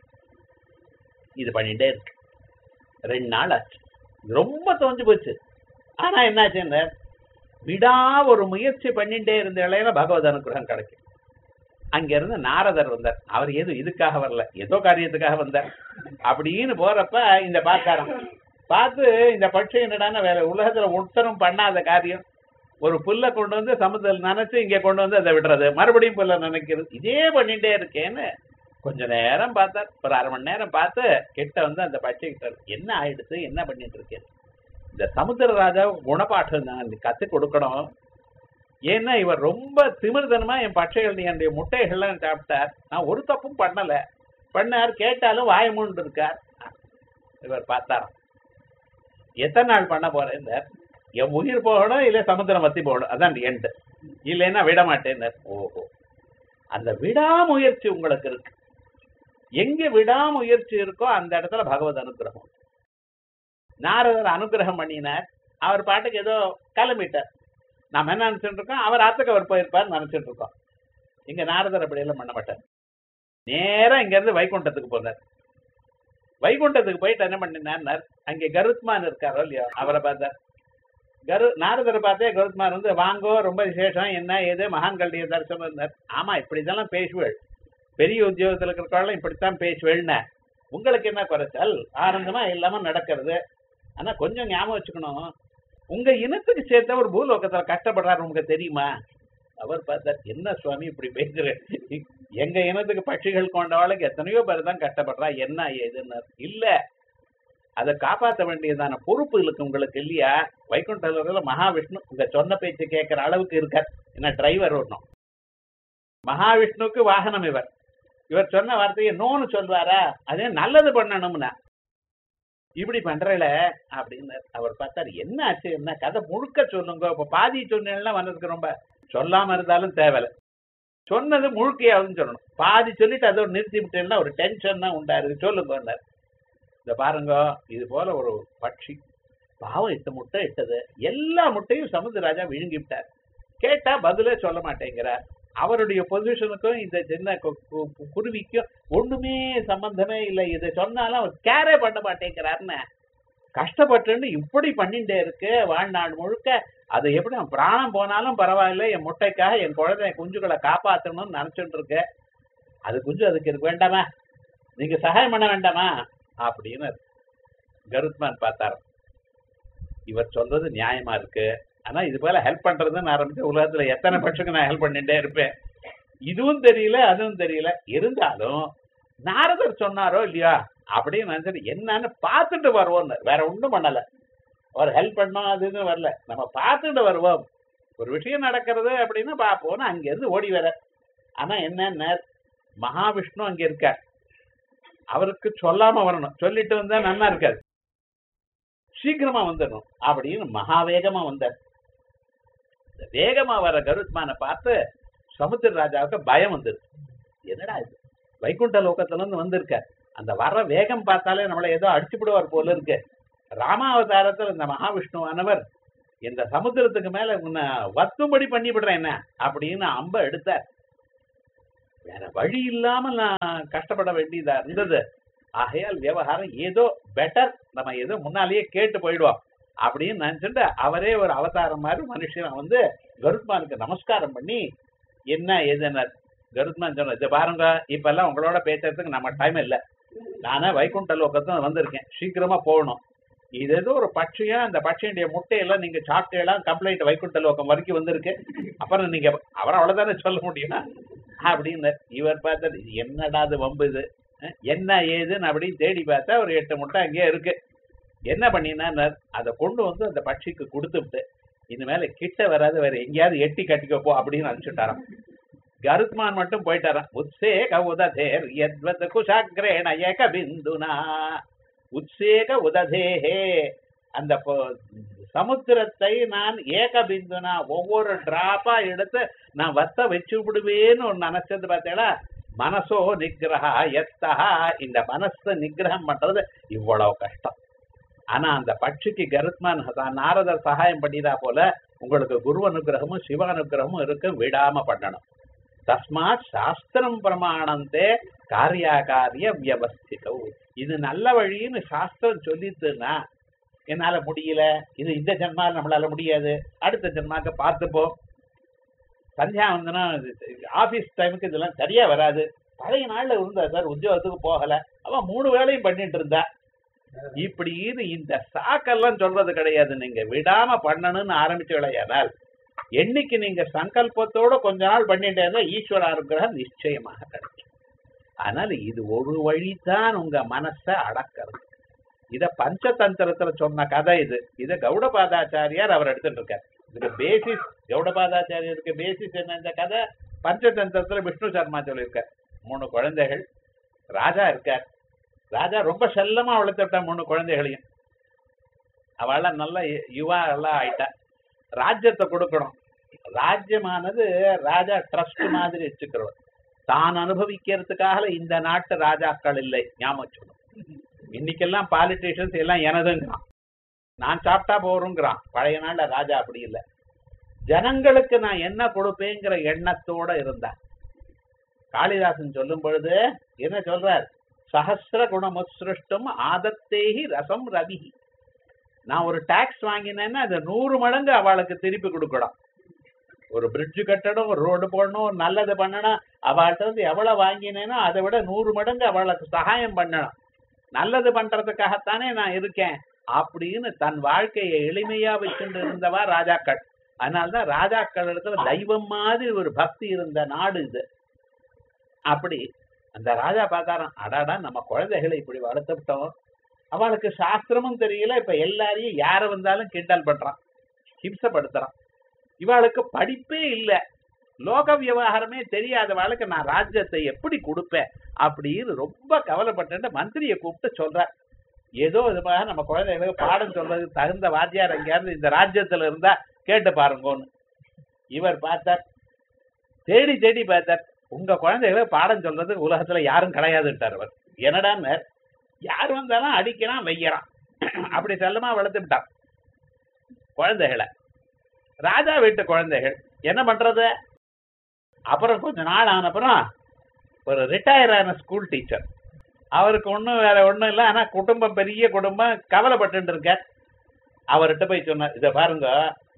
இது பண்ணிட்டே இருக்கு. ரெண்டு நாள் ஆச்சு, ரொம்ப தோஞ்சு போச்சு. ஆனா என்னாச்சுன்னு விடா ஒரு முயற்சி பண்ணிட்டே இருந்த இளையில பகவத் அனுகிரகம் கிடைக்கும். அங்க இருந்து நாரதர் வந்தார். அவர் எதுவும் இதுக்காக வரல, ஏதோ காரியத்துக்காக வந்தார். அப்படின்னு போறப்ப இந்த பாக்காரம் பார்த்து இந்த பட்சம் என்னடான வேலை, உலகத்துல ஒருத்தரும் பண்ணாத காரியம், ஒரு புல்ல கொண்டு வந்து சமுதிரம் நினைச்சு இங்க கொண்டு வந்து அதை விடுறது, மறுபடியும் புல்ல நினைக்கிறது, இதே பண்ணிட்டே இருக்கேன்னு கொஞ்ச நேரம் பார்த்தார். ஒரு அரை மணி நேரம் பார்த்து கிட்ட வந்து அந்த பட்சை கிட்ட என்ன ஆயிடுச்சு, என்ன பண்ணிட்டு இருக்கேன், இந்த சமுத்திரராஜா குணப்பாட்டம் நான் கத்து கொடுக்கணும். ஏன்னா இவர் ரொம்ப திமிர்தனமா என் பட்சைகள் என்னுடைய முட்டைகள்லாம் சாப்பிட்டார், நான் ஒரு தப்பும் பண்ணல. பண்ணார், கேட்டாலும் வாய மூண்டு இருக்கார். இவர் பார்த்தாராம், எத்தனை நாள் பண்ண போறேன், என் உயிர் போகணும் இல்ல சமுத்திரம் வத்தி போகணும், அதான் எண்டு, இல்லைன்னா விட மாட்டேன். ஓஹோ, அந்த விடாமுயற்சி உங்களுக்கு இருக்கு. எங்க விடாமுயற்சி இருக்கோ அந்த இடத்துல பகவத் அனுகிரகம். நாரதர் அனுகிரகம் பண்ணினார், அவர் பாட்டுக்கு ஏதோ கிளம்பிட்டார். நாம என்ன நினைச்சிட்டு இருக்கோம், அவர் ஆத்துக்கு அவர் போயிருப்பார் நினைச்சிட்டு இருக்கோம். இங்க நாரதர் அப்படி எல்லாம் பண்ண மாட்டார். நேரம் இங்க இருந்து வைகுண்டத்துக்கு போனார். வைகுண்டத்துக்கு போயிட்டு என்ன பண்ணினார், அங்கே கருத்மான் இருக்காரோ இல்லையோ அவரை பார்த்தார். கரு நாரதரை பார்த்தே கருத்மான் வந்து, வாங்கோ ரொம்ப விசேஷம், என்ன ஏது மகான்களுடைய தரிசனம் இருந்தார். ஆமா இப்படிதான் பேசுவேள், பெரிய உத்தியோகத்தில் இருக்கிறவங்களும் இப்படித்தான் பேசுவேள்ன, உங்களுக்கு என்ன குறைச்சல், ஆனந்தமா இல்லாம நடக்கிறது. ஆனா கொஞ்சம் ஞாபகம் வச்சுக்கணும், உங்க இனத்துக்கு சேர்த்த ஒரு பூலோகத்துல கஷ்டப்படுறாரு உங்களுக்கு தெரியுமா? அவர் பார்த்தார், என்ன சுவாமி இப்படி பேசுறேன், எங்க இனத்துக்கு பட்சிகள் கொண்டவாளுக்கு எத்தனையோ பேர் தான் கஷ்டப்படுறா, என்ன ஏதுன்னு. இல்ல, அதை காப்பாற்ற வேண்டியதான பொறுப்பு இருக்கு உங்களுக்கு இல்லையா? வைகுண்டத்துல மகாவிஷ்ணு உங்க சொன்ன பேச்சு கேட்கிற அளவுக்கு இருக்கார். என்ன டிரைவர் வரணும், மகாவிஷ்ணுக்கு வாகனம் இவர். இவர் சொன்ன வார்த்தையை நோன்னு சொல்வாரா? அதே நல்லது பண்ணணும்னா இப்படி பண்றல அப்படின்னு அவர் பார்த்தாரு. என்ன ஆச்சு, என்ன கதை முழுக்க சொல்லுங்க. இப்ப பாதி சொன்னா வந்ததுக்கு ரொம்ப சொல்லாம இருந்தாலும் தேவையில்லை, சொன்னது முழுக்கையாவதுன்னு சொல்லணும். பாதி சொல்லிட்டு அதோட நிறுத்தி விட்டேன்னா ஒரு டென்ஷன் தான் உண்டாரு. சொல்லுங்க, இந்த பாருங்க, இது போல ஒரு பட்சி பாவம் எட்டு முட்டை இட்டது, எல்லா முட்டையும் சமுத்திரராஜா விழுங்கி விட்டார். கேட்டா பதிலே சொல்ல மாட்டேங்கிறார். அவருடைய பொசிஷனுக்கும் இந்த சின்ன குருவிக்கும் ஒண்ணுமே சம்பந்தமே இல்லை. இதை சொன்னாலும் அவர் கேரே பண்ண மாட்டேங்கிறாருன்னு கஷ்டப்பட்டு இப்படி பண்ணிட்டே இருக்கு வாழ்நாள் முழுக்க. அது எப்படி பிராணம் போனாலும் பரவாயில்ல, என் முட்டைக்காக என் குழந்தை குஞ்சுகளை காப்பாற்றணும்னு நினைச்சுட்டு இருக்கு. அது குஞ்சு அதுக்கு இருக்கு வேண்டாமா, நீங்க சகாயம் பண்ண வேண்டாமா அப்படின்னு கருத்மான் பார்த்தாரு. இவர் சொல்றது நியாயமா இருக்கு, ஆனா இது போல ஹெல்ப் பண்றதுன்னு ஆரம்பிச்சு உலகத்துல எத்தனை பட்சத்துக்கு நான் ஹெல்ப் பண்ணிட்டே இருப்பேன். இதுவும் தெரியல அதுவும் தெரியல. இருந்தாலும் நாரதர் சொன்னாரோ இல்லையா அப்படின்னு நினைச்சிட்டு என்னன்னு பார்த்துட்டு வருவோம். வேற ஒண்ணும் பண்ணல, அவர் ஹெல்ப் பண்ணோம் அதுன்னு வரல, நம்ம பார்த்துட்டு வருவோம். ஒரு விஷயம் நடக்கிறது அப்படின்னு பார்ப்போம். அங்க இருந்து ஓடி வர. ஆனா என்ன, மகாவிஷ்ணு அங்க இருக்கார், அவருக்கு சொல்லாம வரணும், சொல்லிட்டு வந்தா நல்லா இருக்காது, சீக்கிரமா வந்துடணும் அப்படின்னு மகாவேகமா வந்தார். இந்த வேகமா வர கருத்மான பார்த்து சமுத்திர ராஜாவுக்கு பயம் வந்துரு. என்னடா இது, வைகுண்ட லோகத்துல இருந்து வந்திருக்க, அந்த வர்ற வேகம் பார்த்தாலே நம்மளை ஏதோ அடிச்சுவிடுவார் போல இருக்கு. ராமாவதாரத்தில் இந்த மகாவிஷ்ணுவானவர் இந்த சமுத்திரத்துக்கு மேல உன்னை வத்தும்படி பண்ணி விடுறேன் என்ன அப்படின்னு அம்ப எடுத்தார். வேற வழி இல்லாம நான் கஷ்டப்பட வேண்டியதா இருந்தது. ஆகையால் விவகாரம் ஏதோ பெட்டர், நம்ம ஏதோ முன்னாலேயே கேட்டு போயிடுவோம் அப்படின்னு நினைச்சுட்டு அவரே ஒரு அவதாரம் மாதிரி மனுஷனை வந்து கருத்மானுக்கு நமஸ்காரம் பண்ணி என்ன ஏதுன்னு கருத்மான் சொன்ன, இதை பாருங்க, இப்ப எல்லாம் உங்களோட பேசுறதுக்கு நம்ம டைம் இல்லை, நானே வைகுண்ட லோகத்துல வந்திருக்கேன், சீக்கிரமா போகணும். இது ஏதோ ஒரு பட்சியா, அந்த பட்சியுடைய முட்டையெல்லாம் நீங்க சாப்பிட்டெல்லாம் கம்ப்ளைண்ட் வைகுண்ட லோகம் வரைக்கும் வந்திருக்கு, அப்புறம் நீங்க அவரை அவ்வளவுதானே சொல்ல முடியுமா அப்படின்னு. இவர் பார்த்தா இது என்னடா அது வம்பு, இது என்ன ஏதுன்னு அப்படின்னு தேடி பார்த்தா ஒரு எட்டு முட்டை அங்கேயே இருக்கு. என்ன பண்ணினா அதை கொண்டு வந்து அந்த பட்சிக்கு கொடுத்துட்டு இனிமேல கிட்ட வராது, வேற எங்கேயாவது எட்டி கட்டிக்கப்போ அப்படின்னு அனுப்பிச்சுட்டாராம். கருத்மான் மட்டும் போயிட்டாராம். உத்சேக உததேர் யத்வத் குஷாக்ரேண ஏக பிந்துனா உத்சேக உததேஹே, அந்த சமுத்திரத்தை நான் ஏக பிந்துனா ஒவ்வொரு டிராப்பா எடுத்து நான் வத்த வச்சு விடுவேன்னு ஒன்னு நினைச்சது பார்த்தேடா. மனசோ நிகிரஹா எத்தஹா, இந்த மனசை நிகிரகம் பண்றது இவ்வளவு கஷ்டம். ஆனா அந்த பட்சிக்கு கருத்மான் நாரதர் சகாயம் பண்ணிடா போல உங்களுக்கு குரு அனுகிரகமும் சிவ அனுகிரகமும் இருக்கு, விடாம பண்ணணும். தஸ்மாத் சாஸ்திரம் பிரமாணந்தே காரியாகாரிய வியவஸ்திதம், இது நல்ல வழின்னு சாஸ்திரம் சொல்லிட்டுன்னா என்னால முடியல, இது இந்த ஜென்மால நம்மளால முடியாது, அடுத்த ஜென்மாக்க பார்த்துப்போம். சந்தியா வந்தனா ஆபீஸ் டைமுக்கு இதெல்லாம் சரியா வராது. பழைய நாள்ல இருந்தா சார், உத்தியோகத்துக்கு போகல, அவன் மூணு வேலையும் பண்ணிட்டு இருந்தா, இப்படின்னு இந்த சாக்கெல்லாம் சொல்றது கிடையாது. நீங்க விடாம பண்ணணும்னு ஆரம்பிச்சு விளையாடால் என்னைக்கு நீங்க சங்கல்பத்தோட கொஞ்ச நாள் பண்ணிட்டே ஈஸ்வர அனுகிரகம் நிச்சயமாக கிடைக்கும். அதனால இது ஒரு வழிதான் உங்க மனசை அடக்கிறது. இத பஞ்சதந்திரத்துல சொன்ன கதை இது. இத கௌடபாதாச்சாரியார் அவர் எடுத்துட்டு இருக்கார். இதுக்கு பேசிஸ் கௌடபாதாச்சாரியருக்கு பேசிஸ் என்ன, இந்த கதை பஞ்சதந்திரத்துல விஷ்ணு சர்மா சொல்லியிருக்கார். மூணு குழந்தைகள், ராஜா இருக்கார். ராஜா ரொம்ப செல்லமா வளர்த்துட்டா மூணு குழந்தைகளையும். அவள நல்ல யுவா எல்லாம் ஆயிட்டா. ராஜ்யத்தை கொடுக்கணும். ராஜ்யமானது ராஜா ட்ரஸ்ட் மாதிரி வச்சுக்கிறோம். தான் அனுபவிக்கிறதுக்காக இந்த நாட்டு ராஜாக்கள் இல்லை, ஞாபகம். இன்னைக்கெல்லாம் பாலிட்டிஷியன்ஸ் எல்லாம் எனதுங்கிறான், நான் சாப்பிட்டா போறோங்கிறான். பழைய நாள்ல ராஜா அப்படி இல்லை. ஜனங்களுக்கு நான் என்ன கொடுப்பேங்கிற எண்ணத்தோட இருந்தா. காளிதாசன் சொல்லும் பொழுது என்ன சொல்றார், சஹஸ்ர குணமுத்ஸ்ருஷ்டும் ஆதத்தேஹி ரசம் ரவி. நான் ஒரு டாக்ஸ் வாங்கினேன்னா அதை நூறு மடங்கு அவளுக்கு திருப்பி கொடுக்கணும். ஒரு பிரிட்ஜு கட்டணும், ஒரு ரோடு போடணும், ஒரு நல்லது பண்ணணும், அவள்கிட்ட வந்து எவ்வளவு வாங்கினேனோ அதை விட நூறு மடங்கு அவளுக்கு சகாயம் பண்ணணும். நல்லது பண்றதுக்காகத்தானே நான் இருக்கேன் அப்படின்னு தன் வாழ்க்கையை எளிமையா வச்சுட்டு இருந்தவா ராஜாக்கள். அதனால்தான் ராஜாக்கள் இடத்துல தெய்வம் மாதிரி ஒரு பக்தி இருந்த நாடு இது. அப்படி அந்த ராஜா பார்த்தாராம், அடாடா நம்ம குழந்தைகளை இப்படி வளர்த்துட்டோம், அவளுக்கு சாஸ்திரமும் தெரியல, இப்ப எல்லாரையும் யார வந்தாலும் கிண்டல் பண்றான், ஹிம்சப்படுத்துறான். இவாளுக்கு படிப்பே இல்லை, லோக விவகாரமே தெரியாதவாளுக்கு நான் ராஜ்யத்தை எப்படி கொடுப்பேன் அப்படின்னு ரொம்ப கவலைப்பட்டு மந்திரியை கூப்பிட்டு சொல்ற. ஏதோ இதுமாக நம்ம குழந்தைகளுக்கு பாடம் சொல்றதுக்கு தகுந்த வாத்தியார் எங்கேயாவது இந்த ராஜ்யத்துல இருந்தா கேட்டு பாருங்கன்னு. இவர் பார்த்தார், தேடி தேடி பார்த்தார், உங்க குழந்தைகளை பாடம் சொல்றது உலகத்துல யாரும் கிடையாதுட்டார் அவர். என்னடான்னு, யார் வந்தாலும் அடிக்கிறான் வைக்கிறான், அப்படி செல்லமா வளர்த்து விட்டான் குழந்தைகளை. ராஜா வீட்டு குழந்தைகள் என்ன பண்றது? அப்புறம் கொஞ்ச நாள் ஆன அப்புறம் ஒரு ரிட்டையர் ஆன ஸ்கூல் டீச்சர், அவருக்கு ஒன்றும் வேற ஒன்றும் இல்லை, ஆனா குடும்பம் பெரிய குடும்பம், கவலைப்பட்டு இருக்கார். அவர்கிட்ட போய் சொன்னார், இதை பாருங்க,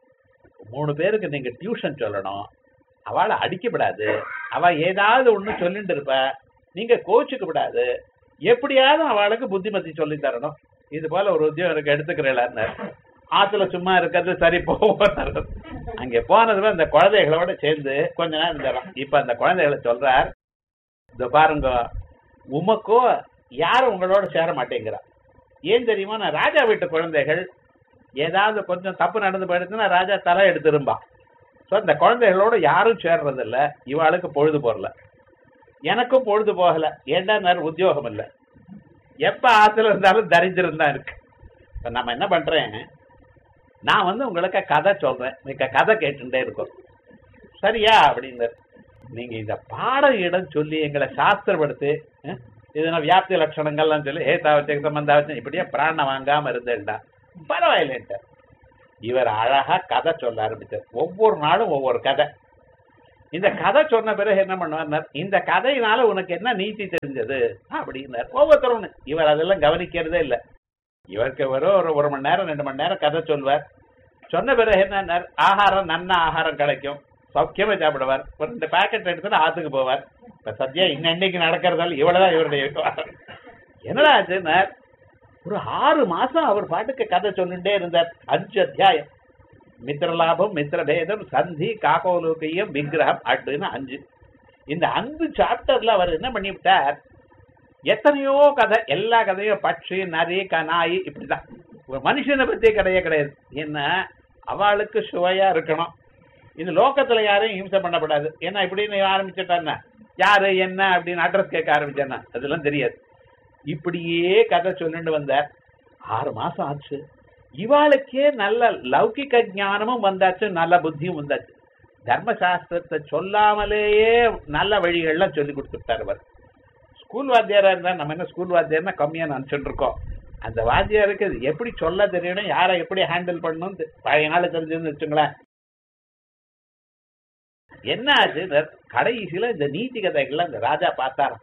மூணு பேருக்கு நீங்க டியூஷன் சொல்லணும், அவளை அடிக்கப்படாது, அவ ஏதாவது ஒண்ணு சொல்லிட்டு இருப்ப, நீங்க கோச்சுக்க கூடாது, எப்படியாவது அவளுக்கு புத்திமதி சொல்லி தரணும். இது போல ஒரு உத்தியோகம் எனக்கு எடுத்துக்கிறேன். ஆத்துல சும்மா இருக்கிறது சரி போவார். அங்க போனது அந்த குழந்தைகளோட சேர்ந்து கொஞ்ச நேரம் இருந்தாராம். இப்ப அந்த குழந்தைகளை சொல்றார், இந்த பாருங்க, உமக்கோ யாரும் உங்களோட சேர மாட்டேங்கிறா. ஏன் தெரியுமா? நான் ராஜா வீட்டு குழந்தைகள் ஏதாவது கொஞ்சம் தப்பு நடந்து போயிடுச்சுன்னா ராஜா தலை எடுத்துரும்பா. ஸோ அந்த குழந்தைகளோட யாரும் சேர்றது இல்லை. இவாளுக்கு பொழுது போகல, எனக்கும் பொழுது போகல. ஏண்டா நேரம் உத்தியோகம் இல்லை, எப்ப ஆத்துல இருந்தாலும் தரித்திரம் தான் இருக்கு. இப்ப நம்ம என்ன பண்றேன், நான் வந்து உங்களுக்கு கதை சொல்றேன், நீங்க கதை கேட்டுட்டே இருக்கோம், சரியா அப்படின்னு. நீங்க இந்த பாடம் இடம் சொல்லி எங்களை சாஸ்திரப்படுத்தி இதெல்லாம் வியாப்தி லட்சணங்கள்லாம் சொல்லி ஏ தாவச்சம் சம்பந்தாவச்சம் இப்படியே பிராணம் வாங்காம இருந்தேன்டா பரவாயில்லைன்ட்டு இவர் அழகா கதை சொல்ல ஆரம்பிச்சார். ஒவ்வொரு நாளும் ஒவ்வொரு கதை. இந்த கதை சொன்ன பிறகு என்ன பண்ணுவார், இந்த கதையினால உனக்கு என்ன நீதி தெரிஞ்சது அப்படின்னார். ஒவ்வொருத்தரும் இவர் அதெல்லாம் கவனிக்கிறதே இல்லை. இவருக்கு வரும் ஒரு ஒரு மணி நேரம் ரெண்டு மணி நேரம் கதை சொல்வார். சொன்ன பிறகு என்ன, ஆகாரம் நன்ன ஆகாரம் கிடைக்கும், சௌக்கியமா சாப்பிடுவார். ஒரு ரெண்டு பேக்கெட் எடுத்துட்டு ஆத்துக்கு போவார். இப்ப சத்தியா இன்னைக்கு நடக்கிறதால இவ்வளவுதான் இவருடைய என்னடா ஆச்சுன்னா, ஒரு ஆறு மாசம் அவர் பாட்டுக்கு கதை சொல்லிட்டே இருந்தார். அஞ்சு அத்தியாயம், மித்திரலாபம், மித்திரபேதம், சந்தி, காகோலோகியம், விக்கிரகம் அப்படின்னு அஞ்சு. இந்த அஞ்சு சாப்டர்ல அவர் என்ன பண்ணிவிட்டார், எத்தனையோ கதை, எல்லா கதையும் பட்சி, நரி, கனாயி இப்படிதான். ஒரு மனுஷனை பத்தி கதையே கிடையாது. என்ன, அவளுக்கு சுவையா இருக்கணும், இந்த லோகத்துல யாரையும் ஹிம்சை பண்ணப்படாது. ஏன்னா இப்படின்னு ஆரம்பிச்சுட்டான்னா யாரு என்ன அப்படின்னு அட்ரஸ் கேட்க ஆரம்பிச்சான்னா அதெல்லாம் தெரியாது. இப்படியே கதை சொல்லிட்டு வந்தார். ஆறு மாசம் ஆச்சு. இவாளுக்கே நல்ல லௌகிக ஞானமும் வந்தாச்சு, நல்ல புத்தியும் வந்தாச்சு. தர்மசாஸ்திரத்தை சொல்லாமலேயே நல்ல வழிகள்லாம் சொல்லி கொடுத்துட்டார் அவர். ஸ்கூல் வாத்தியாரா இருந்தா நம்ம என்ன ஸ்கூல் வாத்தியார்னா கம்மியா நினைச்சுட்டு இருக்கோம். அந்த வாத்தியாருக்கு எப்படி சொல்ல தெரியணும், யாரை எப்படி ஹேண்டில் பண்ணணும் பழைய நாள் தெரிஞ்சுன்னு வச்சுங்களேன். என்ன ஆச்சு, கடைசியில இந்த நீதி கதைகள்லாம் இந்த ராஜா பார்த்தாராம்.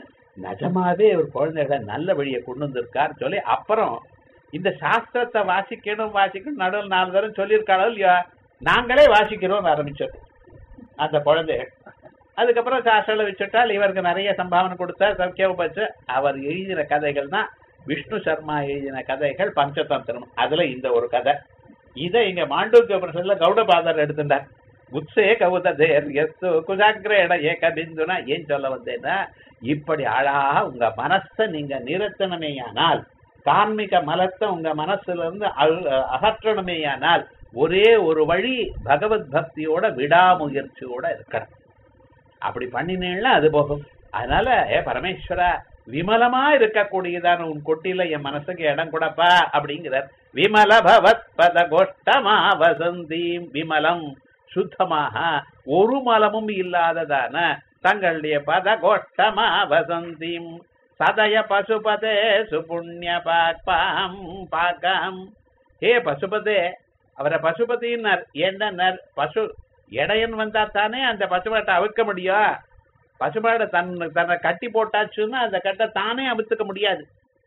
நிஜமாவே ஒரு குழந்தைகளை நல்ல வழியை கொண்டு வந்திருக்கார் சொல்லி அப்புறம் இந்த சாஸ்திரத்தை வாசிக்கணும் வாசிக்கணும் நடுவில் நாலு தரம் சொல்லியிருக்காளோ இல்லையா, நாங்களே வாசிக்கிறோம் ஆரம்பிச்சோம் அந்த குழந்தைகள். அதுக்கப்புறம் சாஸ்திரம் வச்சுட்டால் இவருக்கு நிறைய சம்பாவனை கொடுத்தார், சௌக்கியம் வச்சு. அவர் எழுதின கதைகள் தான் விஷ்ணு சர்மா எழுதின கதைகள் பஞ்சதந்திரம். அதுல இந்த ஒரு கதை, இதை இங்க மாண்டூக்கிய பிரசன்ல கௌடபாதர் எடுத்துட்டார். உத்ஸே கவுதேர் எஸ்து குஜாகிரேட ஏக பிந்துனா ஏன் சொல்ல வந்தேன்னா, இப்படி அழகா உங்க மனசை நீங்க நிறுத்தணுமேயானால், கார்மிக மலத்தை உங்க மனசுல இருந்து அகற்றணுமேயானால் ஒரே ஒரு வழி பகவத் பக்தியோட விடாமுயற்சியோட இருக்கணும். அப்படி பண்ணினேன்னா அது போகும். அதனால ஏ பரமேஸ்வரா, விமலமா இருக்கக்கூடியதான உன் கொட்டில என் மனசுக்கு இடம் கூடப்பா அப்படிங்கிறார். விமல பவத் பத கோஷ்டமா வசந்தீம், விமலம் சுத்தமாக ஒரு மலமும் இல்லாததான தங்களுடைய பத கோஷ்டமா வசந்தீம் சதய பசுபதே சுபுண்ணிய பாக்பாம் பாக்கம். ஹே பசுபதே, அவரை பசுபதினார். என்னன்னார், பசு இடையன் வந்தா தானே அந்த பசுமாட்டை அவிழ்க்க முடியும். பசுமாடை தன் தன்னை கட்டி போட்டாச்சுன்னா அந்த கட்டை தானே அவிழ்த்துக்க முடியாது,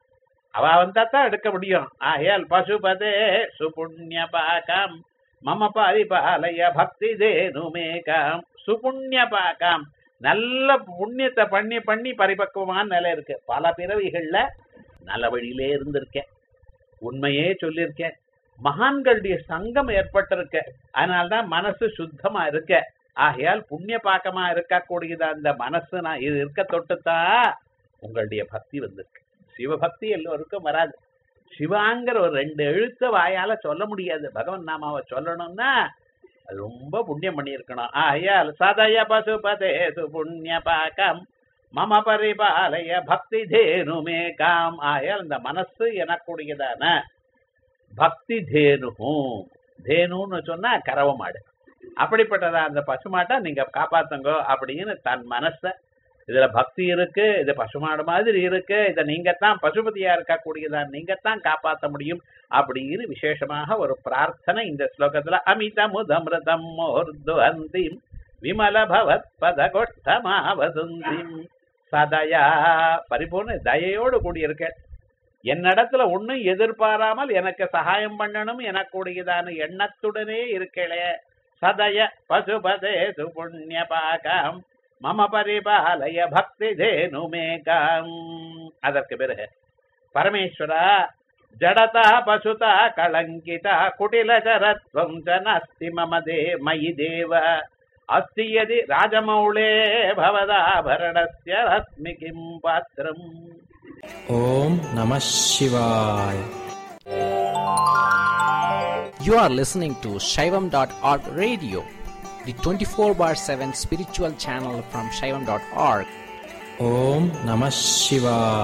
அவ வந்தா தான் எடுக்க முடியும். ஆயால் பசுபதே சுபுண்ணிய பாக்கம் மம பரிபாலய பக்தி தேனுமேகாம். சுபுண்ணிய பாக்கம், நல்ல புண்ணியத்தை பண்ணி பண்ணி பரிபக்குவமான நிலை இருக்கு. பல பிறவிகள்ல நல்ல வழியிலே இருந்திருக்கேன், உண்மையே சொல்லியிருக்கேன், மகான்களுடைய சங்கம் ஏற்பட்டிருக்க, அதனால்தான் மனசு சுத்தமா இருக்க. ஆகையால் புண்ணிய பாக்கமா இருக்கக்கூடியது அந்த மனசு நான் இது இருக்க தொட்டுத்தான் உங்களுடைய பக்தி வந்திருக்கு. சிவபக்தி எல்லோருக்கும் வராது. சிவாங்கிற ஒரு ரெண்டு எழுத்த வாயால சொல்ல முடியாது. பகவன் நாமாவை சொல்லணும்னா அது ரொம்ப புண்ணியம் பண்ணியிருக்கணும். ஆகையால் சதய பசுபதே சுபுண்ணிய பாக்கம் மம பரிபாலய பக்தி தேனுமே காம். ஆகையால் இந்த மனசு எனக்கூடியதான பக்தி தேனுகும். தேனுன்னு சொன்னா கறவ மாடு, அப்படிப்பட்டதா அந்த பசுமாட்டை நீங்க காப்பாத்துங்க அப்படின்னு தன் மனச, இதுல பக்தி இருக்கு, இது பசுமாடு மாதிரி இருக்கு, இதை நீங்கத்தான் பசுபதியா இருக்கக்கூடியதான் நீங்கத்தான் காப்பாற்ற முடியும் அப்படின்னு விசேஷமாக ஒரு பிரார்த்தனை இந்த ஸ்லோகத்துல. அமிதமுதமிருதம் மோர்துவந்திம் விமல பவத் பதகோஷ்டமாவதுந்திம் சதயா, பரிபூர்ண தயையோடு கூடியிருக்க, என்னிடத்துல ஒன்னும் எதிர்பாராமல் எனக்கு சகாயம் பண்ணணும் எனக்கூடியதான எண்ணத்துடனே இருக்கலே. சதய பசுபதே சுபுண்ணிய பாகம் மம பரிபாலய பக்தி தேனுமேகாம். அதற்கு பிறகு பரமேஸ்வரா, ஜடதா பசுதா கலங்கிதா குட்டிலச்சரத்வம் ச நாஸ்தி மம தே மயி தேவ அஸ்தி யதி ராஜமௌளே பவதாபரணஸ்ய ரஸ்மி கிம் பாத்ரம். ஓம் நம சிவாய. You are listening to Shaivam dot org radio, the twenty-four bar seven spiritual channel from Shaivam dot org. Om Namah Shivaya.